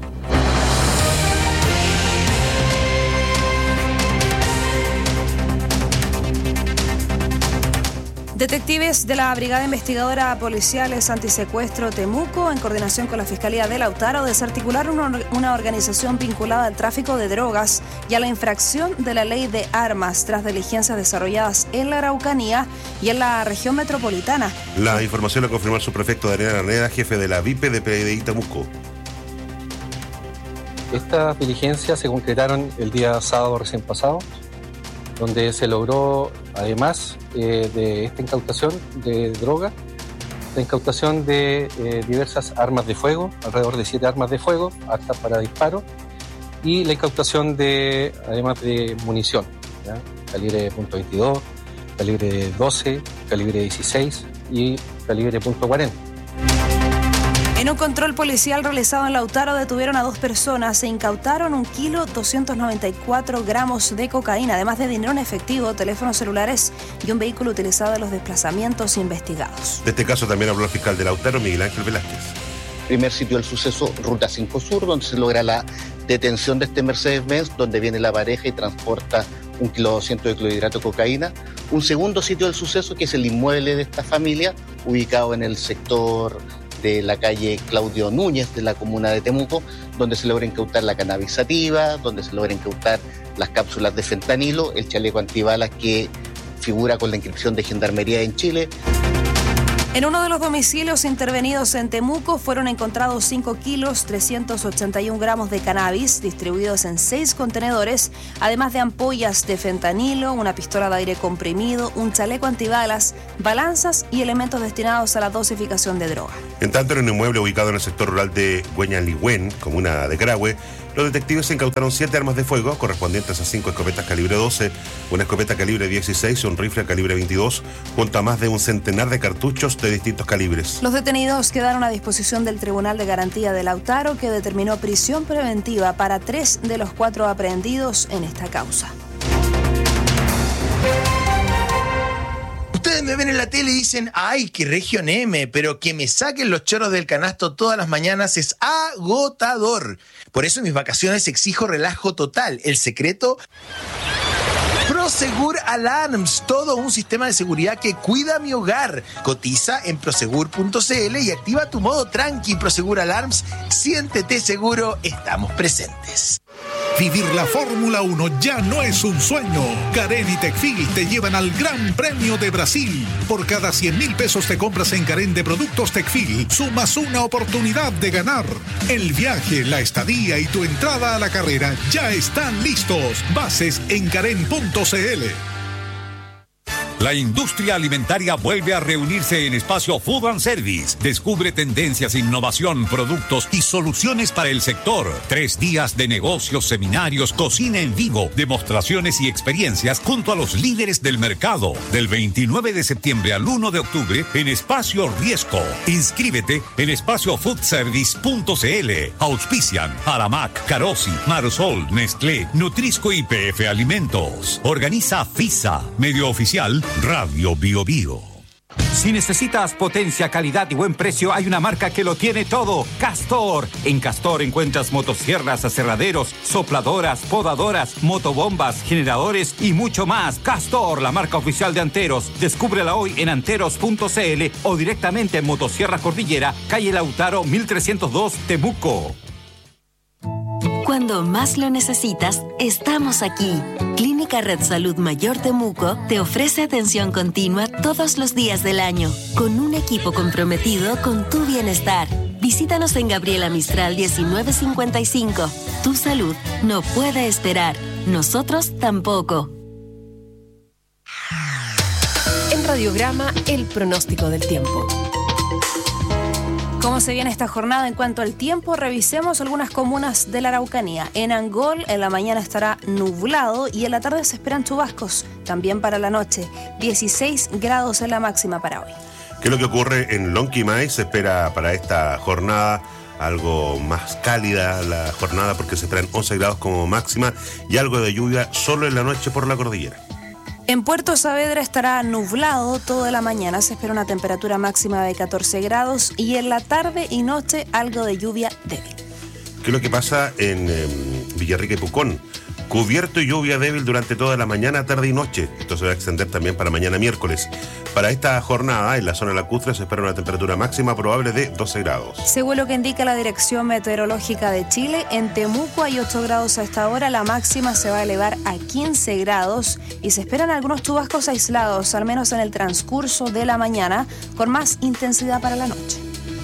Detectives de la Brigada Investigadora Policiales Antisecuestro Temuco, en coordinación con la Fiscalía de Lautaro, desarticularon una organización vinculada al tráfico de drogas y a la infracción de la ley de armas tras diligencias desarrolladas en la Araucanía y en la región metropolitana. La información la confirmó el subprefecto Daniel Arneda, jefe de la V I P de P D I Temuco. Estas diligencias se concretaron el día sábado recién pasado, donde se logró, además eh, de esta incautación de droga, la incautación de eh, diversas armas de fuego, alrededor de siete armas de fuego, aptas para disparo, y la incautación de, además de munición, ¿ya? Calibre punto veintidós, calibre doce, calibre dieciséis y calibre punto cuarenta. En un control policial realizado en Lautaro detuvieron a dos personas e incautaron un kilo doscientos noventa y cuatro gramos de cocaína, además de dinero en efectivo, teléfonos celulares y un vehículo utilizado en los desplazamientos investigados. De este caso también habló el fiscal de Lautaro, Miguel Ángel Velázquez. Primer sitio del suceso, Ruta cinco Sur, donde se logra la detención de este Mercedes-Benz, donde viene la pareja y transporta un kilo doscientos de clorhidrato de cocaína. Un segundo sitio del suceso, que es el inmueble de esta familia, ubicado en el sector de la calle Claudio Núñez de la comuna de Temuco, donde se logra incautar la cannabis sativa, donde se logra incautar las cápsulas de fentanilo, el chaleco antibalas que figura con la inscripción de Gendarmería en Chile. En uno de los domicilios intervenidos en Temuco fueron encontrados cinco kilos, trescientos ochenta y un gramos de cannabis distribuidos en seis contenedores, además de ampollas de fentanilo, una pistola de aire comprimido, un chaleco antibalas, balanzas y elementos destinados a la dosificación de droga. En tanto, en un inmueble ubicado en el sector rural de Hueñaligüen, comuna de Carahue, los detectives incautaron siete armas de fuego correspondientes a cinco escopetas calibre doce, una escopeta calibre dieciséis y un rifle calibre veintidós, junto a más de un centenar de cartuchos de distintos calibres. Los detenidos quedaron a disposición del Tribunal de Garantía de Lautaro, que determinó prisión preventiva para tres de los cuatro aprehendidos en esta causa. Ustedes me ven en la tele y dicen, ay, qué región M, pero que me saquen los choros del canasto todas las mañanas es agotador. Por eso en mis vacaciones exijo relajo total. El secreto... Prosegur Alarms, todo un sistema de seguridad que cuida mi hogar. Cotiza en prosegur punto c l y activa tu modo tranqui. Prosegur Alarms, siéntete seguro, estamos presentes. Vivir la Fórmula uno ya no es un sueño. Carén y Tecfil te llevan al Gran Premio de Brasil. Por cada cien mil pesos te compras en Carén de productos Tecfil, sumas una oportunidad de ganar. El viaje, la estadía y tu entrada a la carrera ya están listos. Bases en carén punto c l. La industria alimentaria vuelve a reunirse en Espacio Food and Service. Descubre tendencias, innovación, productos y soluciones para el sector. Tres días de negocios, seminarios, cocina en vivo, demostraciones y experiencias junto a los líderes del mercado. Del veintinueve de septiembre al uno de octubre en Espacio Riesco. Inscríbete en espacio food service punto c l. Auspician Aramac, Carosi, Marosol, Nestlé, Nutrisco y P F Alimentos. Organiza FISA, medio oficial Radio Bio Bio. Si necesitas potencia, calidad y buen precio, hay una marca que lo tiene todo. Castor. En Castor encuentras motosierras, aserraderos, sopladoras, podadoras, motobombas, generadores y mucho más. Castor, la marca oficial de Anteros. Descúbrela hoy en anteros punto c l o directamente en Motosierra Cordillera, calle Lautaro mil trescientos dos, Temuco. Cuando más lo necesitas, estamos aquí. Clínica Red Salud Mayor Temuco te ofrece atención continua todos los días del año, con un equipo comprometido con tu bienestar. Visítanos en Gabriela Mistral diecinueve cincuenta y cinco. Tu salud no puede esperar. Nosotros tampoco. En Radiograma, el pronóstico del tiempo. ¿Cómo se viene esta jornada en cuanto al tiempo? Revisemos algunas comunas de la Araucanía. En Angol, en la mañana estará nublado y en la tarde se esperan chubascos. También para la noche, dieciséis grados en la máxima para hoy. ¿Qué es lo que ocurre en Lonquimay? Se espera para esta jornada algo más cálida la jornada porque se esperan once grados como máxima y algo de lluvia solo en la noche por la cordillera. En Puerto Saavedra estará nublado toda la mañana, se espera una temperatura máxima de catorce grados y en la tarde y noche algo de lluvia débil. ¿Qué es lo que pasa en eh, Villarrica y Pucón? Cubierto y lluvia débil durante toda la mañana, tarde y noche. Esto se va a extender también para mañana miércoles. Para esta jornada, en la zona lacustre se espera una temperatura máxima probable de doce grados. Según lo que indica la Dirección Meteorológica de Chile, en Temuco hay ocho grados a esta hora, la máxima se va a elevar a quince grados y se esperan algunos chubascos aislados, al menos en el transcurso de la mañana, con más intensidad para la noche.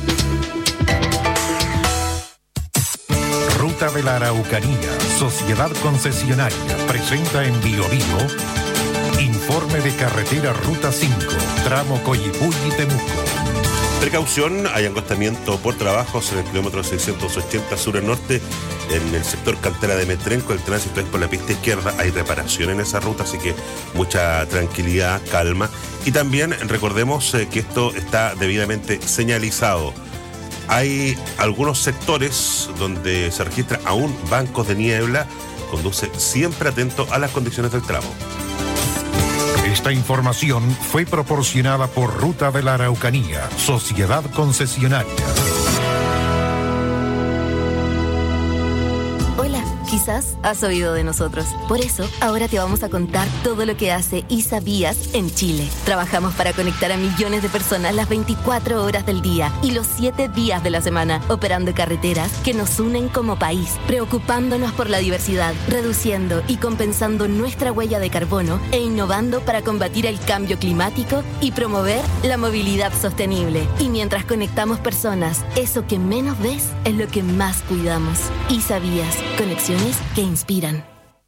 Ruta de la Araucanía, Sociedad Concesionaria, presenta en Bio Bio informe de carretera Ruta cinco, tramo Coyipulli y Temuco. Precaución, hay acostamiento por trabajos en el kilómetro seiscientos ochenta sur al norte, en el sector Cantera de Metrenco. El tránsito es por la pista izquierda, hay reparación en esa ruta, así que mucha tranquilidad, calma. Y también recordemos eh, que esto está debidamente señalizado. Hay algunos sectores donde se registra aún bancos de niebla. Conduce siempre atento a las condiciones del tramo. Esta información fue proporcionada por Ruta de la Araucanía, Sociedad Concesionaria. Hola, quizás has oído de nosotros. Por eso, ahora te vamos a contar todo lo que hace ISA Vías en Chile. Trabajamos para conectar a millones de personas las veinticuatro horas del día y los siete días de la semana, operando carreteras que nos unen como país, preocupándonos por la diversidad, reduciendo y compensando nuestra huella de carbono e innovando para combatir el cambio climático y promover la movilidad sostenible. Y mientras conectamos personas, eso que menos ves es lo que más cuidamos. ISA Vías, conexiones que inspiran.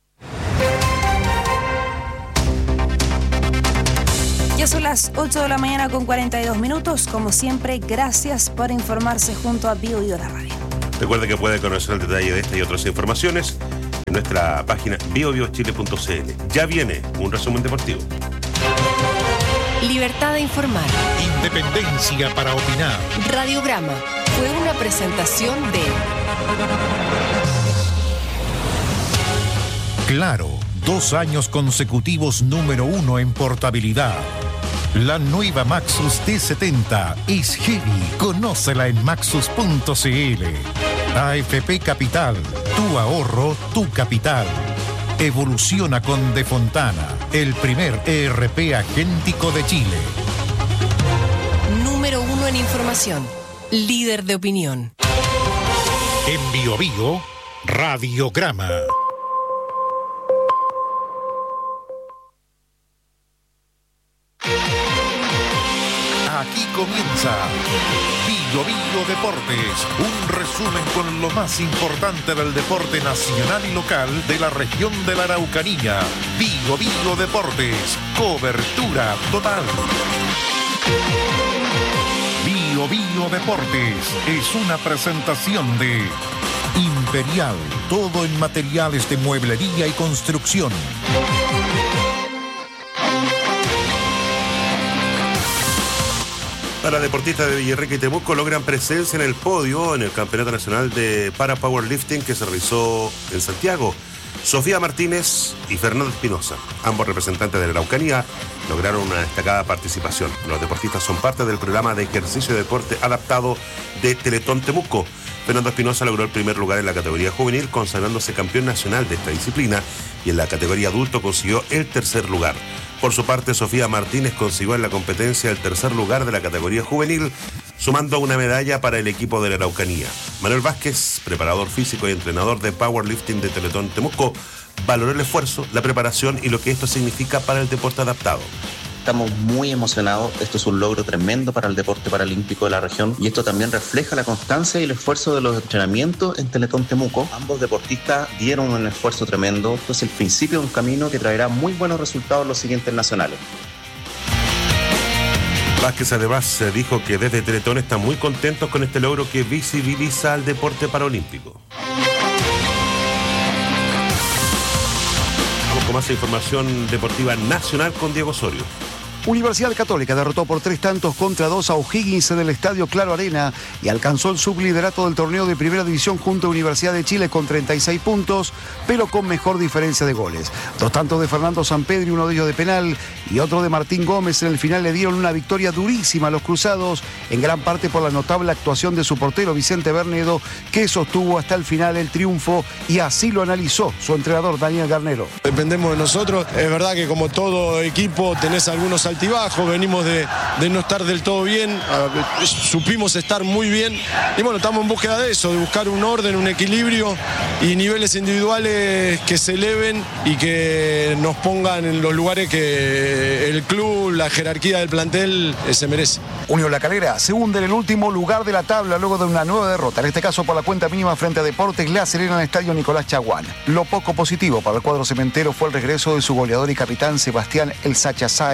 Ya son las ocho de la mañana con cuarenta y dos minutos. Como siempre, gracias por informarse junto a Bio Bio la Radio. Recuerde que puede conocer el detalle de esta y otras informaciones en nuestra página bio bio chile punto c l. Ya viene un resumen deportivo. Libertad de informar. Independencia para opinar. Radiograma fue una presentación de Claro, dos años consecutivos número uno en portabilidad. La nueva Maxus T setenta es heavy. Conócela en maxus punto c l. A F P Capital, tu ahorro, tu capital. Evoluciona con De Fontana, el primer E R P agéntico de Chile. Número uno en información. Líder de opinión. En Bio Bio, Radiograma. Aquí comienza Bio Bio Deportes, un resumen con lo más importante del deporte nacional y local de la región de la Araucanía. Bio Bio Deportes, cobertura total. Bio Bio Deportes es una presentación de Imperial, todo en materiales de mueblería y construcción. Para deportistas de Villarrica y Temuco logran presencia en el podio en el Campeonato Nacional de Para Powerlifting que se realizó en Santiago. Sofía Martínez y Fernando Espinosa, ambos representantes de la Araucanía, lograron una destacada participación. Los deportistas son parte del programa de ejercicio y deporte adaptado de Teletón Temuco. Fernando Espinosa logró el primer lugar en la categoría juvenil, consagrándose campeón nacional de esta disciplina, y en la categoría adulto consiguió el tercer lugar. Por su parte, Sofía Martínez consiguió en la competencia el tercer lugar de la categoría juvenil, sumando una medalla para el equipo de la Araucanía. Manuel Vázquez, preparador físico y entrenador de powerlifting de Teletón Temuco, valoró el esfuerzo, la preparación y lo que esto significa para el deporte adaptado. Estamos muy emocionados, esto es un logro tremendo para el deporte paralímpico de la región y esto también refleja la constancia y el esfuerzo de los entrenamientos en Teletón Temuco. Ambos deportistas dieron un esfuerzo tremendo, esto es el principio de un camino que traerá muy buenos resultados en los siguientes nacionales. Vázquez además dijo que desde Teletón están muy contentos con este logro que visibiliza al deporte paralímpico. Vamos con más información deportiva nacional con Diego Osorio. Universidad Católica derrotó por tres tantos contra dos a O'Higgins en el Estadio Claro Arena y alcanzó el subliderato del torneo de Primera División junto a Universidad de Chile con treinta y seis puntos, pero con mejor diferencia de goles. Dos tantos de Fernando Sampedri, uno de ellos de penal, y otro de Martín Gómez en el final le dieron una victoria durísima a los cruzados, en gran parte por la notable actuación de su portero Vicente Bernedo, que sostuvo hasta el final el triunfo, y así lo analizó su entrenador Daniel Garnero. Dependemos de nosotros, es verdad que como todo equipo tenés algunos altibajos, venimos de, de no estar del todo bien, supimos estar muy bien y bueno, estamos en búsqueda de eso, de buscar un orden, un equilibrio y niveles individuales que se eleven y que nos pongan en los lugares que el club, la jerarquía del plantel eh, se merece. Unión La Calera se hunde en el último lugar de la tabla luego de una nueva derrota, en este caso por la cuenta mínima frente a Deportes La Serena en el estadio Nicolás Chaguán. Lo poco positivo para el cuadro cementero fue el regreso de su goleador y capitán Sebastián El Sacha Sáez luego de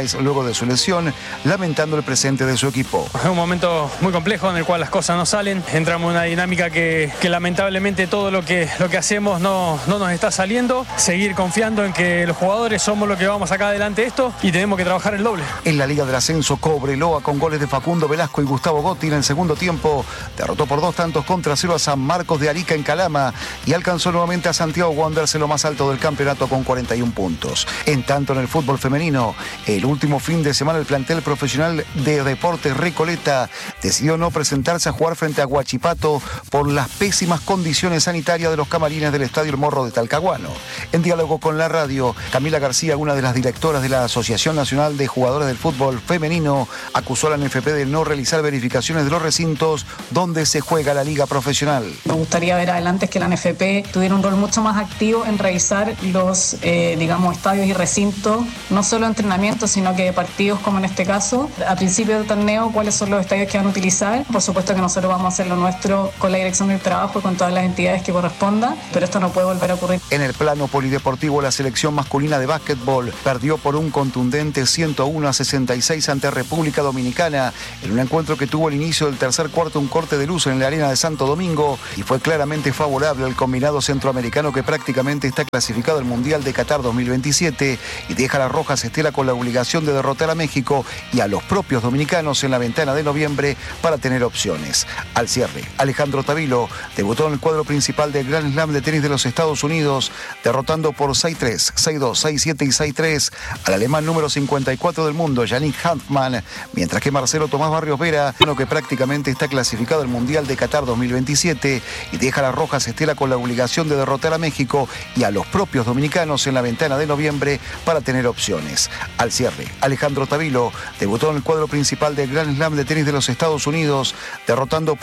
de su lesión, lamentando el presente de su equipo. Es un momento muy complejo en el cual las cosas no salen. Entramos en una dinámica que, que lamentablemente todo lo que, lo que hacemos no, no nos está saliendo. Seguir confiando en que los jugadores somos los que vamos a sacar adelante esto y tenemos que trabajar el doble. En la Liga del Ascenso, Cobreloa, con goles de Facundo Velasco y Gustavo Gotti en el segundo tiempo, derrotó por dos tantos contra cero a San Marcos de Arica en Calama y alcanzó nuevamente a Santiago Wanderers en lo más alto del campeonato con cuarenta y un puntos. En tanto, en el fútbol femenino, el último fin de semana el plantel profesional de Deportes Recoleta decidió no presentarse a jugar frente a Huachipato por las pésimas condiciones sanitarias de los camarines del Estadio El Morro de Talcahuano. En diálogo con la radio, Camila García, una de las directoras de la Asociación Nacional de Jugadores del Fútbol Femenino, acusó a la N F P de no realizar verificaciones de los recintos donde se juega la liga profesional. Me gustaría ver adelante que la N F P tuviera un rol mucho más activo en revisar los, eh, digamos, estadios y recintos, no solo entrenamientos, sino que partidos como en este caso. A principio del torneo, cuáles son los estadios que van a utilizar. Por supuesto que nosotros vamos a hacer lo nuestro con la dirección del trabajo y con todas las entidades que corresponda, pero esto no puede volver a ocurrir. En el plano polideportivo, la selección masculina de básquetbol perdió por un contundente ciento uno a sesenta y seis ante República Dominicana en un encuentro que tuvo al inicio del tercer cuarto un corte de luz en la arena de Santo Domingo y fue claramente favorable al combinado centroamericano que prácticamente está clasificado al Mundial de Qatar dos mil veintisiete y deja a las Rojas Estela con la obligación de derrotar a México y a los propios dominicanos en la ventana de noviembre para tener opciones. Al cierre, Alejandro Tavilo debutó en el cuadro principal del Grand Slam de tenis de los Estados Unidos, derrotando por seis tres, seis dos, seis siete y seis tres al alemán número cincuenta y cuatro del mundo, Yannick Hanfmann, mientras que Marcelo Tomás Barrios Vera, uno que prácticamente está clasificado al Mundial de Qatar dos mil veintisiete y deja a las Rojas Estela con la obligación de derrotar a México y a los propios dominicanos en la ventana de noviembre para tener opciones. Al cierre, Alejandro Tavilo debutó en el cuadro principal del Grand Slam de tenis de los Estados Unidos, derrotando